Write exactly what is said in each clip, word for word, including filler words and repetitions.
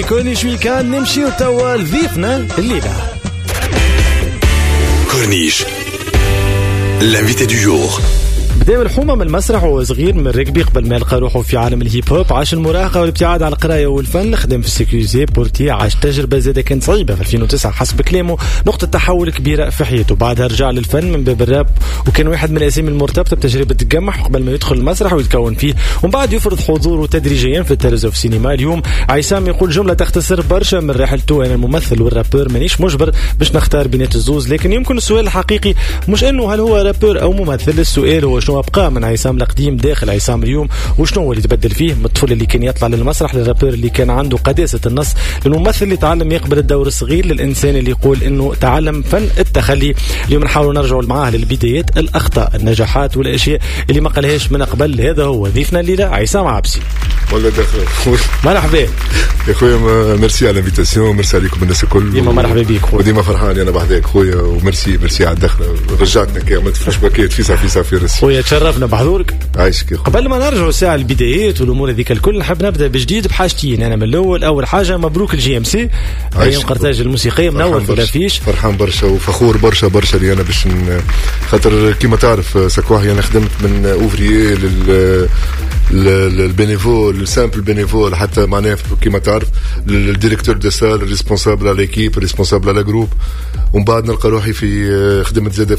كورنيش ويكان نمشي وتوا لضيفنا الليلة. كورنيش l'invité du jour. بدأ الحومة من المسرح وهو صغير من الركبي قبل ما يلقى روحه في عالم الهيب هوب. عاش المراهقة والابتعاد عن القراية والفن. خدم في السيكيوزي بورتي. عاش تجربة زادة كانت صعيبة في ألفين وتسعة حسب كلامه، نقطة تحول كبيرة في حياته. بعدها رجع للفن من باب الراب، وكان واحد من الأسامي المرتبطة بتجربة الجمح قبل ما يدخل المسرح ويتكون فيه، ومن بعد يفرض حضوره تدريجيا في التلفزيون وفي السينما. اليوم عيسام يقول جملة تختصر برشا من رحلته: أنا الممثل والرابور، مانيش مجبر باش نختار بينات الزوز. لكن يمكن السؤال الحقيقي مش إنه هل هو رابور أو ممثل، السؤال هو شنو أبقى من عيسام القديم داخل عيسام اليوم، وشنو هو اللي تبدل فيه من الطفل اللي كان يطلع للمسرح للرابور اللي كان عنده قداسة النص، للممثل اللي تعلم يقبل الدور الصغير، للإنسان اللي يقول إنه تعلم فن التخلي. اليوم نحاول نرجع معاه للبدايات، الأخطاء، النجاحات والأشياء اللي ما قالهاش من قبل. هذا هو ضيفنا الليلة عيسام عابسي. ولا دخل مرحبا يا خويا، ميرسي على الانفيتاسيون، ميرسي عليكم الناس الكل. ديما مرحبا بيك خويا، وديما فرحان انا بحذاك خويا، وميرسي ميرسي على الدخله، رجعتنا كي عملت فلاش باكيت في صافي صافي رسي خويا، تشرفنا بحضورك. عايشك. قبل ما نرجعوا ساعة البدايات والامور هذيك الكل، نحب نبدا بجديد بحاجتين. انا من الاول، اول حاجه مبروك الجي ام سي ايام قرطاج الموسيقيه، منور في الافيش. فرحان برشا وفخور برشا برشا اللي انا باش خاطر كيما تعرف سكواهي انا خدمت من اوفريي لل البينيفول السامبل بينيفول، حتى معناها كيما تعرف الديريكتور دو سال، ريسبونسابل على ليكيب، ريسبونسابل على جروب. ومن بعد نلقى روحي في خدمت زاده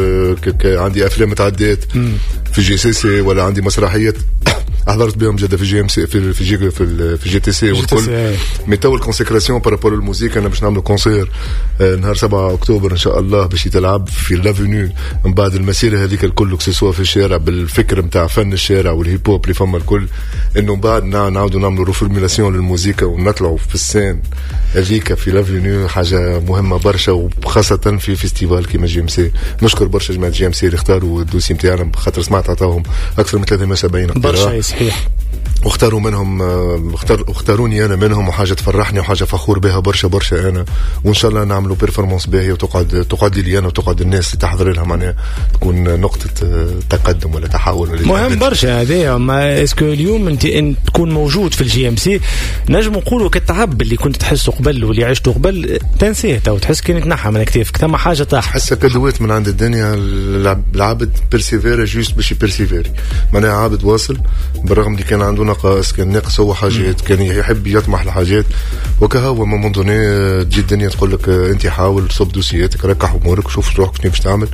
في عندي افلام متعدات في جي سي سي، ولا عندي مسرحيات حضرت بهم جدا في جي ام سي في في جي في, في جي تي سي والكل. مي تو الكونسيكراسيون بارابور للموسيقى انا باش نعملوا كونسير نهار سبعة اكتوبر ان شاء الله، باش يتلعب في لافينيو. من بعد المسيره هذيك الكل سواء في الشارع بالفكر نتاع فن الشارع والهيب هوب اللي فما الكل، انه من بعد نعاودوا نعملوا ريفورميلاسيون للموسيقى ونطلعوا في السين هذيك في لافينيو، حاجه مهمه برشا، وخاصه في فيستيفال كيما جي ام سي. نشكر برشا جماعه جي ام سي اللي اختاروا الدوسي نتاعنا، خاطر سمعت عطاهم اكثر من ثلاثمائة وسبعين برشا صحيح، واختاروا منهم اختار اختاروني انا منهم، وحاجه تفرحني وحاجه فخور بها برشا برشا انا. وان شاء الله نعملوا بيرفورمانس باهيه وتقعد تقعد لي انا وتقعد الناس اللي تحضر لها، معناها تكون نقطه تقدم ولا تحول ولا مهم برشا هذايا. ما اسكو اليوم انت ان تكون موجود في الجي ام سي، نجم نقولوا كالتعب اللي كنت تحسه قبل واللي عشته قبل تنسيه، تو تحس كان يتنحى من كتافك ثم حاجه طاح، تحس كدوات من عند الدنيا. العبد بيرسيفير جوست باش يبيرسيفيري، معناها عابد واصل بالرغم اللي كان عنده نقص، كان ناقص هو حاجات، كان يحب يطمح لحاجات. وكهو مومون دوني تجي الدنيا تقول لك انت حاول صب دوسياتك، ركح امورك، شوف روحك شنو باش تعمل،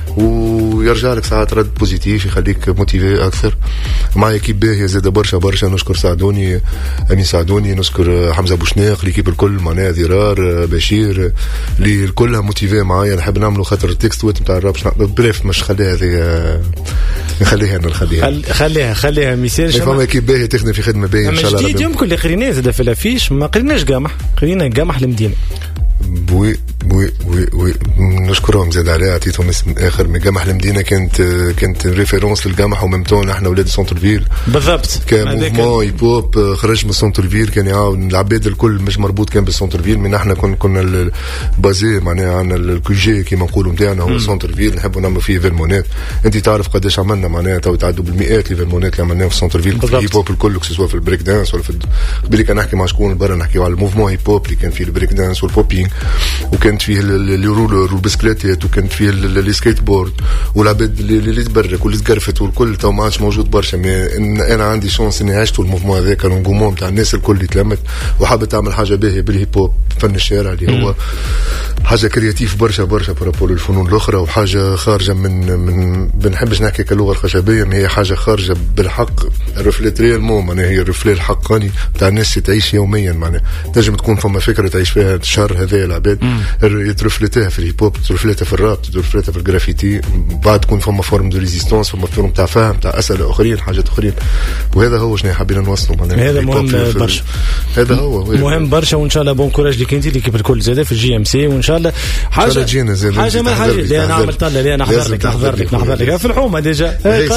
ويرجع لك ساعات رد بوزيتيف يخليك موتيفي اكثر. معايا كيب باهيه زاد برشا برشا، نشكر سعدوني امين سعدوني، نشكر حمزه بوشناق، ليكيب الكل معناها ذرار بشير اللي كلها موتيفي معايا. نحب نعملوا خاطر التكست ويت نتاع الراب بريف، مش خليها هذه نخليها نخليها خليها خليها ميساج. فما كيب باهيه تخدم في خدمه باهيه ان شاء الله. جديد يمكن اللي قريناه زاد في الافيش، ما قريناش قامح، قرينا قامح المدينه. وي وي وي وي نشكرهم زاد عليها، عطيتهم اسم اخر. من قمح المدينه كانت كانت ريفيرونس للقمح، وممتون احنا اولاد سونتر فيل بالضبط. كان موفمون هيب هوب خرج من سونتر فيل، كان يعاون العباد الكل مش مربوط كان بالسونتر فيل. من احنا كنا كنا بازي معناها عندنا الكوجي كيما نقولوا نتاعنا هو سونتر فيل، نحبوا نعملوا فيه فيرمونات. انت تعرف قداش عملنا معناها، تو تعدوا بالمئات الفيرمونات اللي عملناهم في سونتر فيل في الهيب هوب الكل، سواء في البريك دانس ولا في قبل كان نحكي مع شكون برا، نحكيو على الموفمون هيب هوب اللي كان فيه البريك دانس والبوبينغ، وكانت فيه الرولر والبسكليتات، وكانت فيه السكيت بورد، والعباد اللي تبرك واللي تقرفت والكل تو ما عادش موجود برشا. انا عندي شانس اني عشت الموفمون هذاك، الانغومون تاع الناس الكل اللي تلمت وحابه تعمل حاجه باهيه بالهيب هوب، فن الشارع اللي هو حاجه كرياتيف برشا برشا بارابول للفنون الاخرى، وحاجه خارجه من من بنحبش نحكي كاللغه الخشبيه، ما هي حاجه خارجه بالحق ريفليت ريالمون، معناها هي ريفليت الحقاني تاع الناس اللي تعيش يوميا. معناها تنجم تكون فما فكره تعيش فيها الشهر هذا العباد ترفلتها في الهيب هوب، ترفلتها في الراب، ترفلتها في الجرافيتي، بعد تكون فما فورم دو ريزيستانس، فما فورم تاع فهم تاع اسئله اخرين، حاجات اخرين. وهذا هو شنو حابين نوصلوا معناها. هذا مهم برشا، هذا هو مهم برشا. وان شاء الله بون كوراج ليك انت اللي كيف الكل زاد في الجي ام سي، وان شاء الله حاجه حاجه ما حاجه اللي انا عملت طلع اللي انا نحضر لك نحضر لك نحضر لك في الحومه ديجا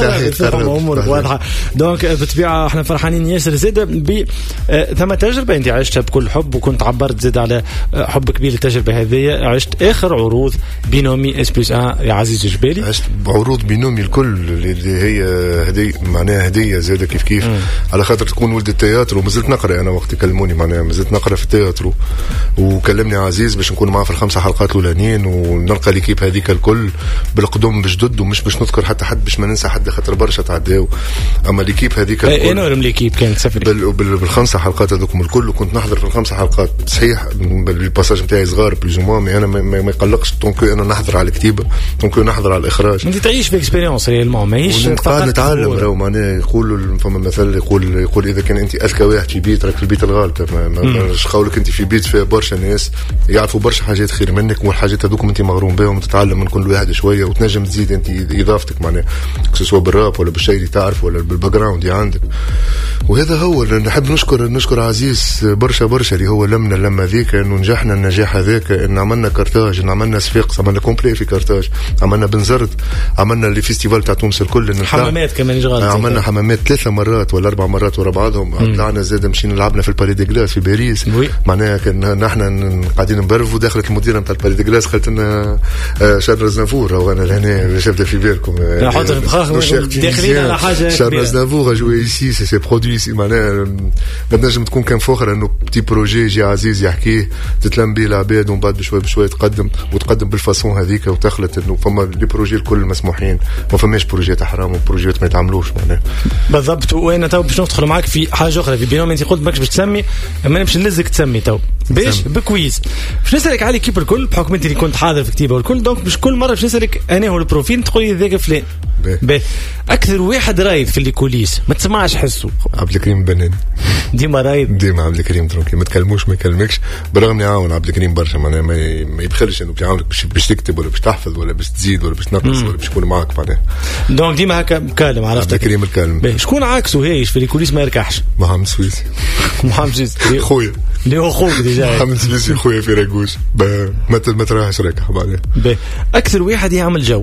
امورك واضحه. دونك بالطبيعه احنا فرحانين ياسر زاد ب ثم تجربه انت عشتها بكل حب، وكنت عبرت زاد على حب كبير للتجربه هذه هذايا عشت اخر عروض بينومي اس بلس ان يا عزيز جبالي؟ عشت عروض بينومي الكل اللي هي هدي معناها هديه زاده كيف كيف مم. على خاطر تكون ولد التياترو. ومازلت نقرا انا وقت يكلموني معناها مازلت نقرا في التياترو، وكلمني عزيز باش نكون معاه في الخمسه حلقات الاولانيين ونلقى ليكيب هذيك الكل بالقدوم بجدد، ومش باش نذكر حتى حد باش ما ننسى حد خاطر برشا تعداو. اما ليكيب هذيك الكل انورم ليكيب كانت سفري بال... بال... بالخمسه حلقات هذوكم الكل، وكنت نحضر في الخمسه حلقات. صحيح الباساج نتاعي صغار بلوز مو، مي انا ما, ما يقلقش طونك انا نحضر على الكتيبه، طونك نحضر على الاخراج. انت تعيش في اكسبيريونس ريالمون، ماهيش فقط نتعلم. راهو معناها يقولوا فما مثل يقول يقول اذا كان انت اذكى واحد في بيت راك في البيت الغلط. مش قولك انت في بيت فيها برشا ناس يعرفوا برشا حاجات خير منك، والحاجات هذوكم انت مغروم بهم وتتعلم من كل واحد شويه وتنجم تزيد انت اضافتك معناها سواء بالراب ولا بالشيء اللي تعرف ولا بالباك جراوند اللي عندك. وهذا هو نحب نشكر نشكر عزيز برشا برشا اللي هو لمنا لما ذيك انه نجحنا النجاح هذاك، ان عملنا كارتاج، ان عملنا صفاقس، عملنا كومبلي في كارتاج، عملنا بنزرت، عملنا اللي فيستيفال تاع تونس الكل، حمامات كمان شغال، عملنا حمامات ثلاثه مرات ولا اربع مرات ورا بعضهم. طلعنا زاد مشينا لعبنا في الباري دي غلاس في باريس. معناها كان نحن قاعدين نبرف ودخلت المديره نتاع الباري دي غلاس قالت لنا شارل زنافور وانا لهنا شفت في بالكم داخلين على حاجه شارل زنافور جوي ايسي سي سي برودوي سي. معناها ما تنجم تكون كان فخر انه بتي بروجي يجي عزيز يحكيه تتلم به العباد ومن بعد بشوي بشوي تقدم وتقدم بالفاسون هذيك وتخلط انه فما لي بروجي الكل مسموحين، ما فماش بروجيات حرام وبروجيات ما يتعملوش معناها بالضبط. وانا تو باش ندخل معاك في حاجه اخرى في بينهم. انت قلت ماكش باش تسمي، اما انا باش نلزك تسمي تو باش بكويز باش نسالك على كيب الكل بحكم انت اللي كنت حاضر في كتيبه والكل، دونك باش كل مره باش نسالك انا هو البروفيل تقول لي ذاك فلان باهي. اكثر واحد رايد في الكوليس ما تسمعش حسه عبد الكريم بنان، ديما رايد ديما عبد الكريم ترونكي ما تكلموش ما يكلمكش، برغم يعاون عبد الكريم برشا معناها ما, ما يبخلش انه بيعاونك باش باش تكتب ولا باش تحفظ ولا باش تزيد ولا باش تنقص ولا باش يكون معاك معناها. دونك ديما هكا مكالم. عرفت عبد الكريم الكالم. شكون عكسه هايش في الكوليس ما يركحش؟ محمد سويسي. محمد سويسي خويا اللي هو خوك ديجا. محمد سويسي خويا في راكوش ما ما تراهش راكح بعدين. اكثر واحد يعمل جو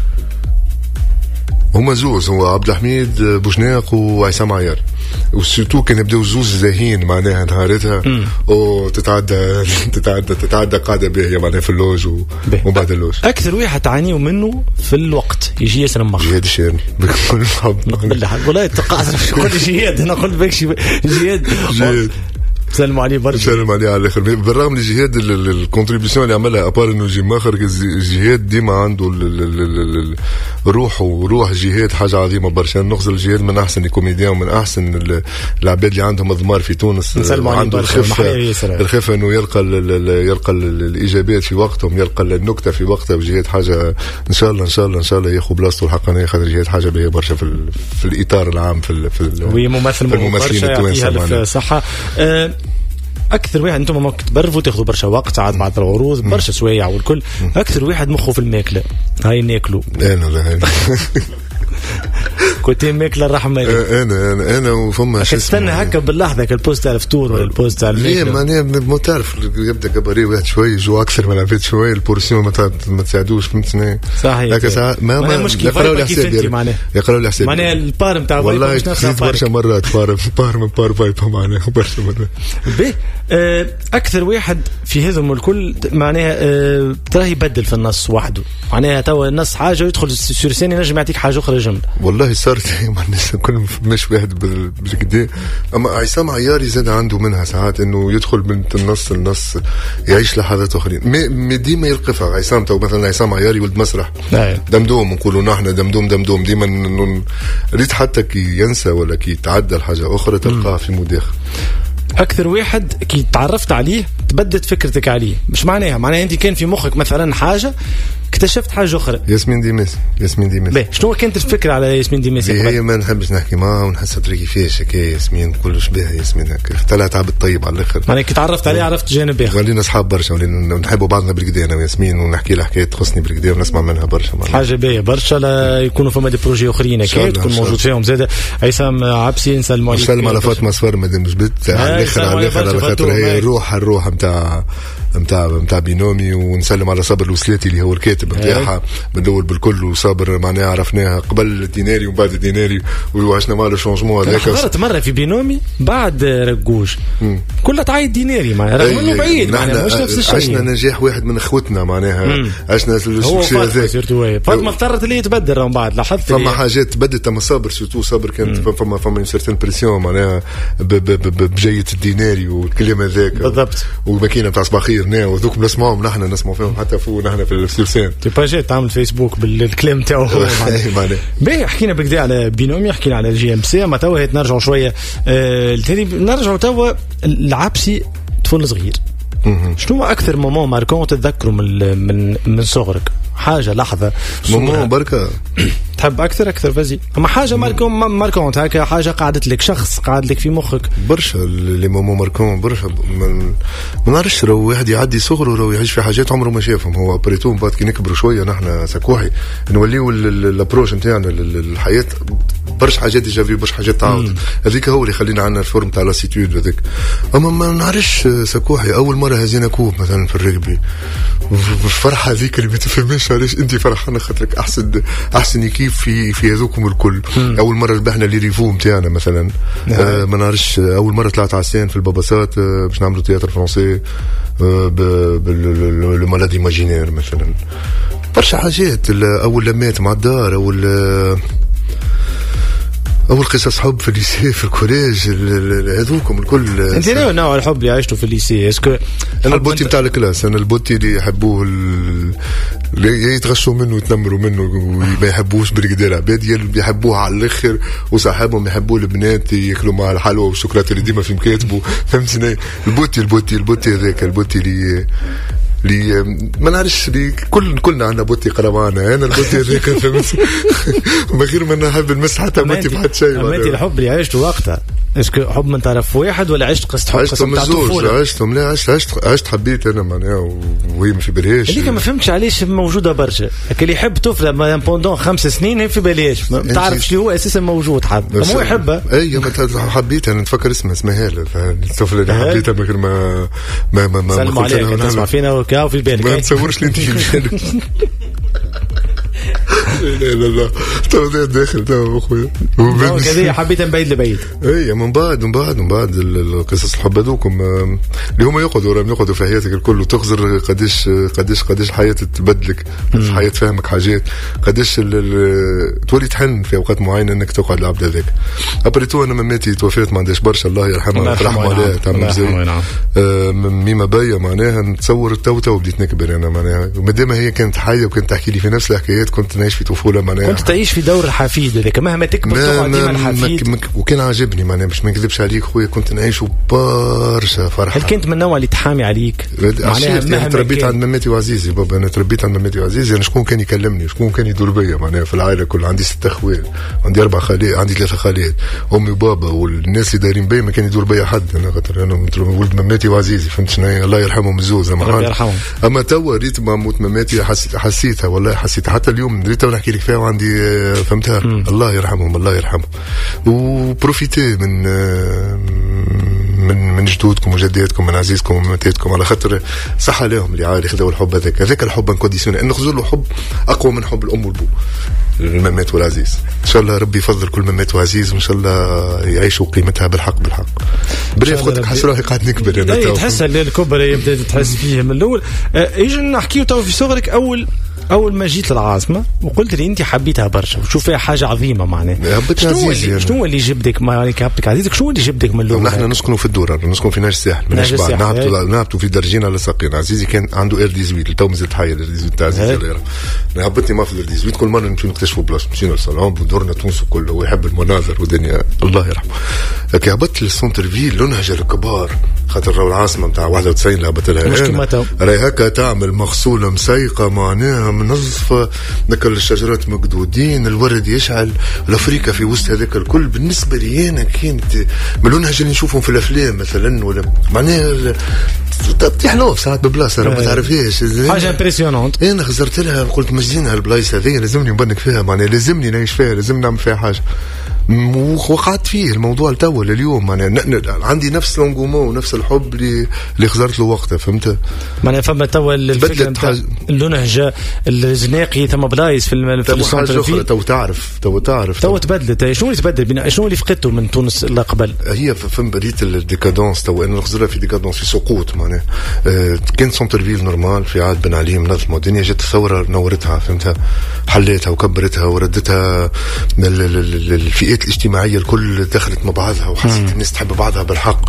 هما زوز، هو عبد الحميد بوشناق وعصام عيار، وسيرتو كان يبداو زوز زاهين معناها نهارتها وتتعدى تتعدى تتعدى قاعده باهيه معناها في اللوج ومن بعد اللوج. اكثر واحد تعانيوا منه في الوقت يجي ياسر مخ جهاد الشامي بكل الحب والله تقاعد كل جهاد. انا قلت بك جهاد جهاد سلموا عليه برشا. سلم عليه على الاخر. بالرغم من الجهاد الكونتريبيوشن اللي عملها ابار انه يجي ماخر، الجهاد ديما عنده روح وروح جهاد حاجه عظيمه برشا. نغزل الجهاد من احسن الكوميديان ومن احسن العباد اللي عندهم اضمار في تونس. عنده الخفه الخفه انه يلقى يلقى الاجابات في وقتهم، يلقى النكته في وقتها. وجهاد حاجه ان شاء الله ان شاء الله ان شاء الله ياخذ بلاصته الحقانيه، خاطر جهاد حاجه باهيه برشا في في الاطار العام في في الممثل الممثلين التوانسه صح. أه اكثر واحد انتم ما تبرفوا تاخذوا برشا وقت عاد بعد العروض برشا سوايع والكل. اكثر واحد مخه في الماكله هاي ناكلوا انا لا كنت ماكله الرحمه انا انا انا وفما شو استنى هكا باللحظه البوست تاع الفطور ولا البوست تاع الماكله. ايه معناها ما تعرف يبدا كباري واحد شوي جو اكثر من العباد شوي البورسيون ما تساعدوش فهمتني صحيح. هكا ساعات ما ما يقراوا لي حساب يقراوا لي حساب معناها البار نتاع والله خذيت برشا مرات بار بار من بار فايبا معناها برشا مرات. اكثر واحد في هذم الكل معناها أه تراه يبدل في النص وحده، معناها توا النص حاجه ويدخل سور سين ينجم يعطيك حاجه اخرى جنب. والله صارت مع الناس كل مش واحد بالكدا. اما عصام عياري زاد عنده منها ساعات انه يدخل من النص النص يعيش لحظات اخرين مي ديما يلقفها. عصام تو مثلا عصام عياري ولد مسرح دمدوم نقولوا نحن دمدوم دمدوم ديما ريت حتى كي ينسى ولا كي يتعدى الحاجه اخرى تلقاها في مداخل. اكثر واحد كي تعرفت عليه تبدت فكرتك عليه، مش معناها معناها انت كان في مخك مثلا حاجه اكتشفت حاجه اخرى. ياسمين ديماس ياسمين ديماس باهي شنو كانت الفكره على ياسمين ديماس؟ هي ما نحبش نحكي معها ونحس تري كيفاش هكا ياسمين كلش بها ياسمين هكا طلعت عبد طيب على الاخر. معناها كي تعرفت عليه عرفت جانب اخر. ولينا اصحاب برشا ولينا نحبوا بعضنا بالكدا انا وياسمين ونحكي لها حكايات تخصني بالكدا ونسمع منها برشا. حاجه باهيه برشا. لا يكونوا فما دي بروجي اخرين هكا تكون موجود فيهم زاد. عصام عبسي نسلموا عليك. نسلم على فاطمه صفر مادام جبت على الاخر على الاخر على خاطر هي الروح الروح نتاع نتاع نتاع بينومي، ونسلم على صابر الوسلاتي اللي هو الكاتب نتاعها من الاول بالكل. وصابر معناها عرفناها قبل الديناري وبعد الديناري وعشنا مع لو شونجمون هذاك. حضرت مره في بينومي بعد رجوش كلها تعيط ديناري معناها رغم انه بعيد معناها مش نفس الشيء. عشنا نجاح واحد من اخوتنا معناها عشنا الشيء هذاك. فاطمه اضطرت اللي يتبدل من بعد لاحظت فما حاجات تبدلت. اما صابر سورتو صابر كانت فما فما سيرتين بريسيون معناها بجية الديناري والكلام هذاك بالضبط. وماكينه تاع صباخير نا وذوك نسمعهم نحن نسمعوا فيهم حتى فوق نحن في السلسان. تي با جيت تعمل فيسبوك بالكلام تاعو. باهي حكينا بالكدا على بينومي، حكينا على الجي ام سي. اما توا هيت نرجعوا شويه آه نرجعوا توا العبسي طفل صغير. شنو اكثر مومون ماركون تتذكروا من من من صغرك؟ حاجه لحظه مومون بركه تحب اكثر اكثر فازي. اما حاجه ماركون ماركون هكا حاجه قعدت لك، شخص قعد لك في مخك برشا. لي مومون ماركون برشا. ما نعرفش راهو واحد يعدي صغره راهو يعيش في حاجات عمره ما شافهم. هو بريتو بعد كي نكبروا شويه نحن سكوحي نوليو الابروش نتاعنا للحياه برشا حاجات ديجا في برشا حاجات تعاود. هذيك هو اللي خلينا عندنا الفورم تاع لاسيتود هذيك. اما ما نعرفش سكوحي اول مره هزينا كوب مثلا في الرجبي، الفرحه هذيك اللي ما تفهمش علاش انت فرحانه خاطرك احسن احسن كيف في في هذوكم الكل. مم. اول مره ذبحنا لي ريفو نتاعنا مثلا. آه ما نعرفش اول مره طلعت على السين في الباباسات آه باش نعملوا تياتر فرنسي آه باللو مالاد ايماجينير مثلا. برشا حاجات. اول لمات مع الدار، اول آه اول قصص حب في الليسي في الكوليج هذوكم الكل. انت نوع نوع الحب اللي عشته في الليسي؟ اسكو انا البوتي بتاع الكلاس، انا البوتي اللي يحبوه اللي يتغشوا منه ويتنمروا منه وما يحبوش بالقدر عباد اللي يحبوه على الاخر، وصاحبهم يحبوا البنات ياكلوا مع الحلوى والشوكولاته اللي ديما في مكاتبه. فهمتني؟ البوتي البوتي البوتي هذاك البوتي اللي لي ما نعرفش لي كل كلنا عندنا بوتي قربانه. انا البوتي هذاك فهمت من غير ما نحب نمس حتى بوتي بحد شيء. ما انت الحب اللي عشته وقتها اسكو حب من طرف واحد ولا عشت قصه حب قصه تاع طفوله؟ عشتهم لا عشت عشت عشت حبيت انا معناها وهي ما في بالهاش. اللي ما فهمتش علاش موجوده برشا. اللي يحب طفله بوندون خمس سنين هي في بالهاش ما تعرفش اللي هو اساسا موجود حب هو يحبها. اي ما حبيتها انا نتفكر اسمها اسمها هاله الطفله اللي حبيتها من غير ما ما ما ما سلم عليك تسمع فينا وكاو في بالك ما تصورش لي انت في بالك. لا لا لا تو داخل تو اخويا كذا حبيت نبعد لبعيد. اي من بعد من بعد من بعد القصص الحب هذوكم اللي هما يقعدوا راهم يقعدوا في حياتك الكل وتخزر قداش قداش قداش الحياه تبدلك، الحياه تفهمك حاجات، قداش تولي تحن في اوقات معينه انك تقعد العبد هذاك. ابريتو انا مامتي توفيت ما عندهاش برشا الله يرحمها رحمه عليها تعمل زي ميمه بايه معناها نتصور تو تو بديت نكبر انا معناها مادام هي كانت حيه وكانت تحكي لي في نفس الحكايات كنت نعيش في طفوله معناها كنت تعيش في دور الحفيد هذاك مهما تكبر تقعد ديما الحفيد. وكان عاجبني معناها باش ما نكذبش عليك خويا كنت نعيش برشا فرحه. هل كنت من النوع اللي تحامي عليك؟ معناها انا تربيت عند مامتي وعزيزي بابا انا تربيت عند مامتي وعزيزي. انا شكون كان يكلمني شكون كان يدور بيا معناها في العائله كل عندي ستة اخوان عندي اربع خالات عندي ثلاثه خالات امي وبابا والناس اللي دايرين بيا ما كان يدور بيا حد. انا خاطر انا ولد مامتي وعزيزي فهمت شنو الله يرحمهم الزوز. اما توا ريت ما موت مامتي حسيت حسيتها والله حسيتها حتى اليوم ريت نحكي لك فيها وعندي فهمتها. م. الله يرحمهم الله يرحمهم. وبروفيتي من من من جدودكم وجداتكم من عزيزكم ومماتاتكم على خاطر صحة لهم اللي عارف ياخذوا الحب هذاك هذاك الحب انكونديسيونيل انه خذوا له حب اقوى من حب الام والبو الممات والعزيز. ان شاء الله ربي يفضل كل ممات وعزيز وان شاء الله يعيشوا قيمتها بالحق بالحق. بريف خذك حس روحي قاعد نكبر انا تو تحس الكبر يبدا تحس فيه من الاول. يجي نحكيو تو في صغرك اول اول ما جيت للعاصمه وقلت لي انت حبيتها برشا وشوف فيها حاجه عظيمه معناها شنو اللي شنو اللي جبدك ما حبيتك عزيزك شنو اللي جبدك من الاول؟ نحن نسكنوا في الدورة نسكن في ناج الساحل من نجبع نهبطوا نهبطوا في درجين على ساقين. عزيزي كان عنده اير ديزويت تو مازال حي اير ديزويت تاع عزيزي الله يرحمه. هبطني ما في اير ديزويت كل مره نمشي نكتشفوا بلاصه مشينا للصالون ودورنا تونس كله ويحب المناظر ودنيا الله يرحمه. كي هبطت للسونتر فيل لونها الكبار خاطر راهو العاصمه نتاع واحد وتسعين اللي هبط لها راهي هكا تعمل مغسوله مسيقه معناها منظفه ذاك الشجرات مقدودين الورد يشعل الافريقيا في وسط هذاك الكل. بالنسبه لي انا كانت من لونها اللي نشوفهم في الافلام مثلا ولا معناها تحلو ساعات ببلاصه ما تعرفيش حاجه امبرسيونونت. انا خزرت لها قلت مجدين هالبلايص هذه لازمني نبنك فيها معناها لازمني نعيش فيها لازم نعمل فيها حاجه وقعت فيه الموضوع التو لليوم. يعني عندي نفس لونغومو ونفس الحب اللي اللي خزرت له وقتها. فهمت معناها فما تو الفكره اللونهجه الزناقي ثم بلايص في في السنتر. تو تعرف تو تعرف تو تبدلت. شنو اللي تبدل؟ شنو اللي فقدته من تونس لا قبل؟ هي فهم بديت الديكادونس. تو انا الخزره في ديكادونس في سقوط. معناها أه كان سنتر فيل نورمال في عهد بن علي منظمه. الدنيا جت ثوره نورتها فهمتها حليتها وكبرتها وردتها. الفئات الاجتماعيه الكل دخلت مع بعضها وحسيت الناس تحب بعضها بالحق.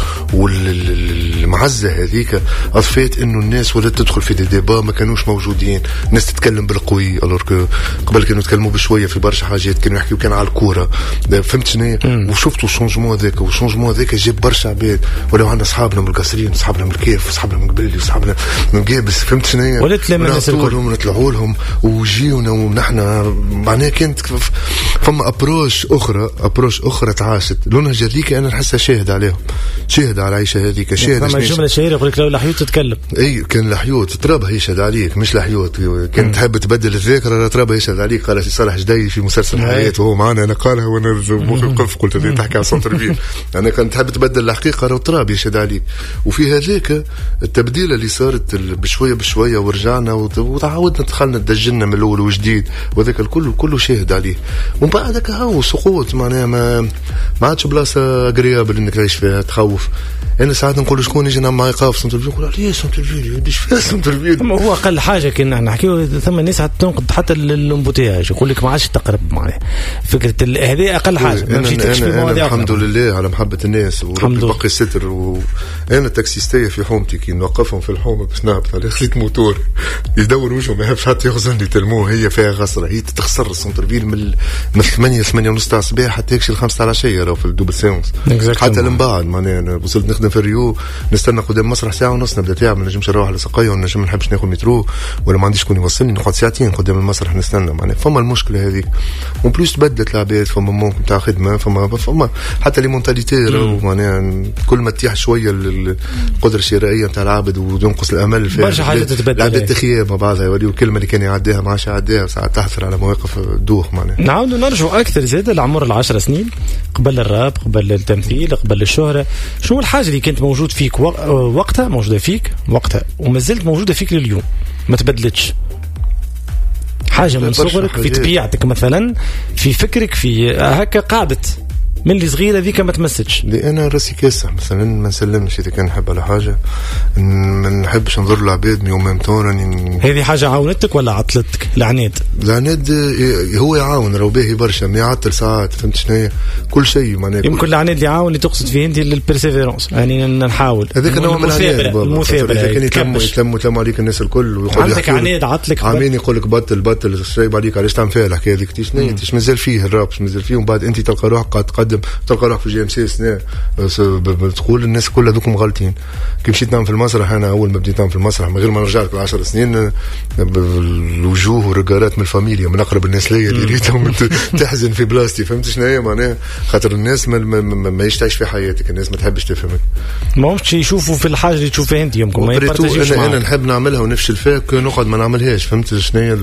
والمعزه هذيك اضفيت انه الناس ولات تدخل في دي ديبا ما كانوش موجودين. الناس تتكلم بالقوي الوغ قبل كانوا يتكلموا بشويه في برشا حاجات. كانوا يحكيوا كان على الكوره. فهمت شنو؟ وشفتوا الشونجمون هذاك والشونجمون هذاك جاب برشا عباد. ولو عندنا اصحابنا من القصرين وصحابنا من الكيف وصحابنا من قبلي وصحابنا من جابس. فهمت شنو؟ ولات لما الناس الكل نطلعوا لهم وجيونا ونحن معناها كانت فما ابروش اخرى ابروش اخرى تعاشت. لونها جديك انا نحسها شاهد عليهم شاهد على العيشه هذيك شاهد. فما جمله شهيره يقول لك لو لحيوت تتكلم. اي كان لحيوت ترابها يشهد عليك مش لحيوت. كان تحب تبدل الذاكره ترابها يشهد عليك. قال سي صالح جدي في مسلسل حياه وهو معنا انا قالها وانا مخي وقف قلت هذه تحكي على سنتر فيل. انا كنت تحب تبدل الحقيقه راه تراب يشهد عليك. وفي هذاك التبديله اللي صارت بشويه بشويه ورجعنا وتعودنا دخلنا دجلنا من الاول وجديد وذاك الكل كله شاهد عليه. ومن بعد هو سقوط معناها ما ما عادش بلاصه قريبه انك تعيش فيها تخوف. انا ساعات نقول شكون يجي معي يقاف سنتر فيل يقول لي سنتر فيل يديش فيها سنتر فيل. هو اقل حاجه كنا نحكيو ثم الناس تنقد حتى الامبوتياج يقول لك ما عادش تقرب معي فكره هذه اقل حاجه. ما مشيتش في مواضيع الحمد لله على محبه الناس وربي بقي الستر. وانا التاكسيستيه في حومتي كي نوقفهم في الحومه باش نهبط على خليت موتور يدور وجهه ما يحبش حتى يخزن تلموه. هي فيها غصره هي تخسر السنتر فيل من من ثمانية ثمانية ونص تاع الصباح حتى يكشي الخمسة تاع العشيه راهو في الدوبل سيونس حتى لمبعد. معناها انا وصلت نخدم في الريو نستنى قدام مسرح ساعه ونص نبدا تعب. ما نجمش نروح على سقايه ولا نجم نحبش ناخذ مترو ولا ما عنديش شكون يوصلني نقعد ساعتين قدام المسرح نستنى. معناها فما المشكله هذيك. ومن بلوس تبدلت العباد فما ممكن تاع خدمه فما فما حتى لي مونتاليتي راهو معناها كل ما تيح شويه القدره الشرائيه نتاع العبد وينقص الامل في برشا حاجات تتبدل. العباد تخيب مع بعضها يوريو الكلمه اللي كان يعديها ما عادش يعديها ساعات تحثر على مواقف دوخ. معناها نعاودوا نرجعوا اكثر زاد لعمر العشر سنين قبل الراب قبل التمثيل قبل الشهره. شنو الحاجه اللي كانت موجود فيك وقتها موجوده فيك وقتها وما زلت موجوده فيك لليوم ما تبدلتش؟ حاجه من صغرك في طبيعتك مثلا في فكرك في هكا قعدت من اللي صغيره ذيك ما تمسكش. لي انا راسي كاسح مثلا ما نسلمش اذا كان نحب على حاجه ما نحبش نضر العباد مي وميم طون راني. هذه حاجه عاونتك ولا عطلتك؟ العناد العناد هو يعاون راهو باهي برشا ما يعطل ساعات. فهمت شنو كل شيء معناها يمكن العناد اللي يعاون اللي تقصد فيه انت البيرسيفيرونس يعني نحاول هذاك نوع من العناد. المثابره كان يتلموا يتلموا يتلموا عليك الناس الكل ويقول عندك عناد عطلك عامين يقول لك بطل بطل شايب عليك علاش تعمل فيها الحكايه هذيك شنو انت مازال فيه الراب مازال فيه. ومن بعد انت تلقى روحك قاعد تقدم تلقى روحك في جي ام سي سنة تقول الناس كلها دوكم غلطين. كي مشيت نعمل في المسرح انا اول ما بديت نعمل في المسرح من غير ما نرجع لك العشر سنين الوجوه ورجالات من الفاميليا من اقرب الناس ليا اللي ريتهم تحزن في بلاستي. فهمت شنو هي معناها خاطر الناس ما, ما, ما, ما يشتعش في حياتك. الناس ما تحبش تفهمك ما همش يشوفوا في الحاجه اللي تشوفها انت يمكن ما يبارطاجيوش معاك. انا نحب نعملها ونفشل فيها نقعد ما نعملهاش. فهمت شنو هي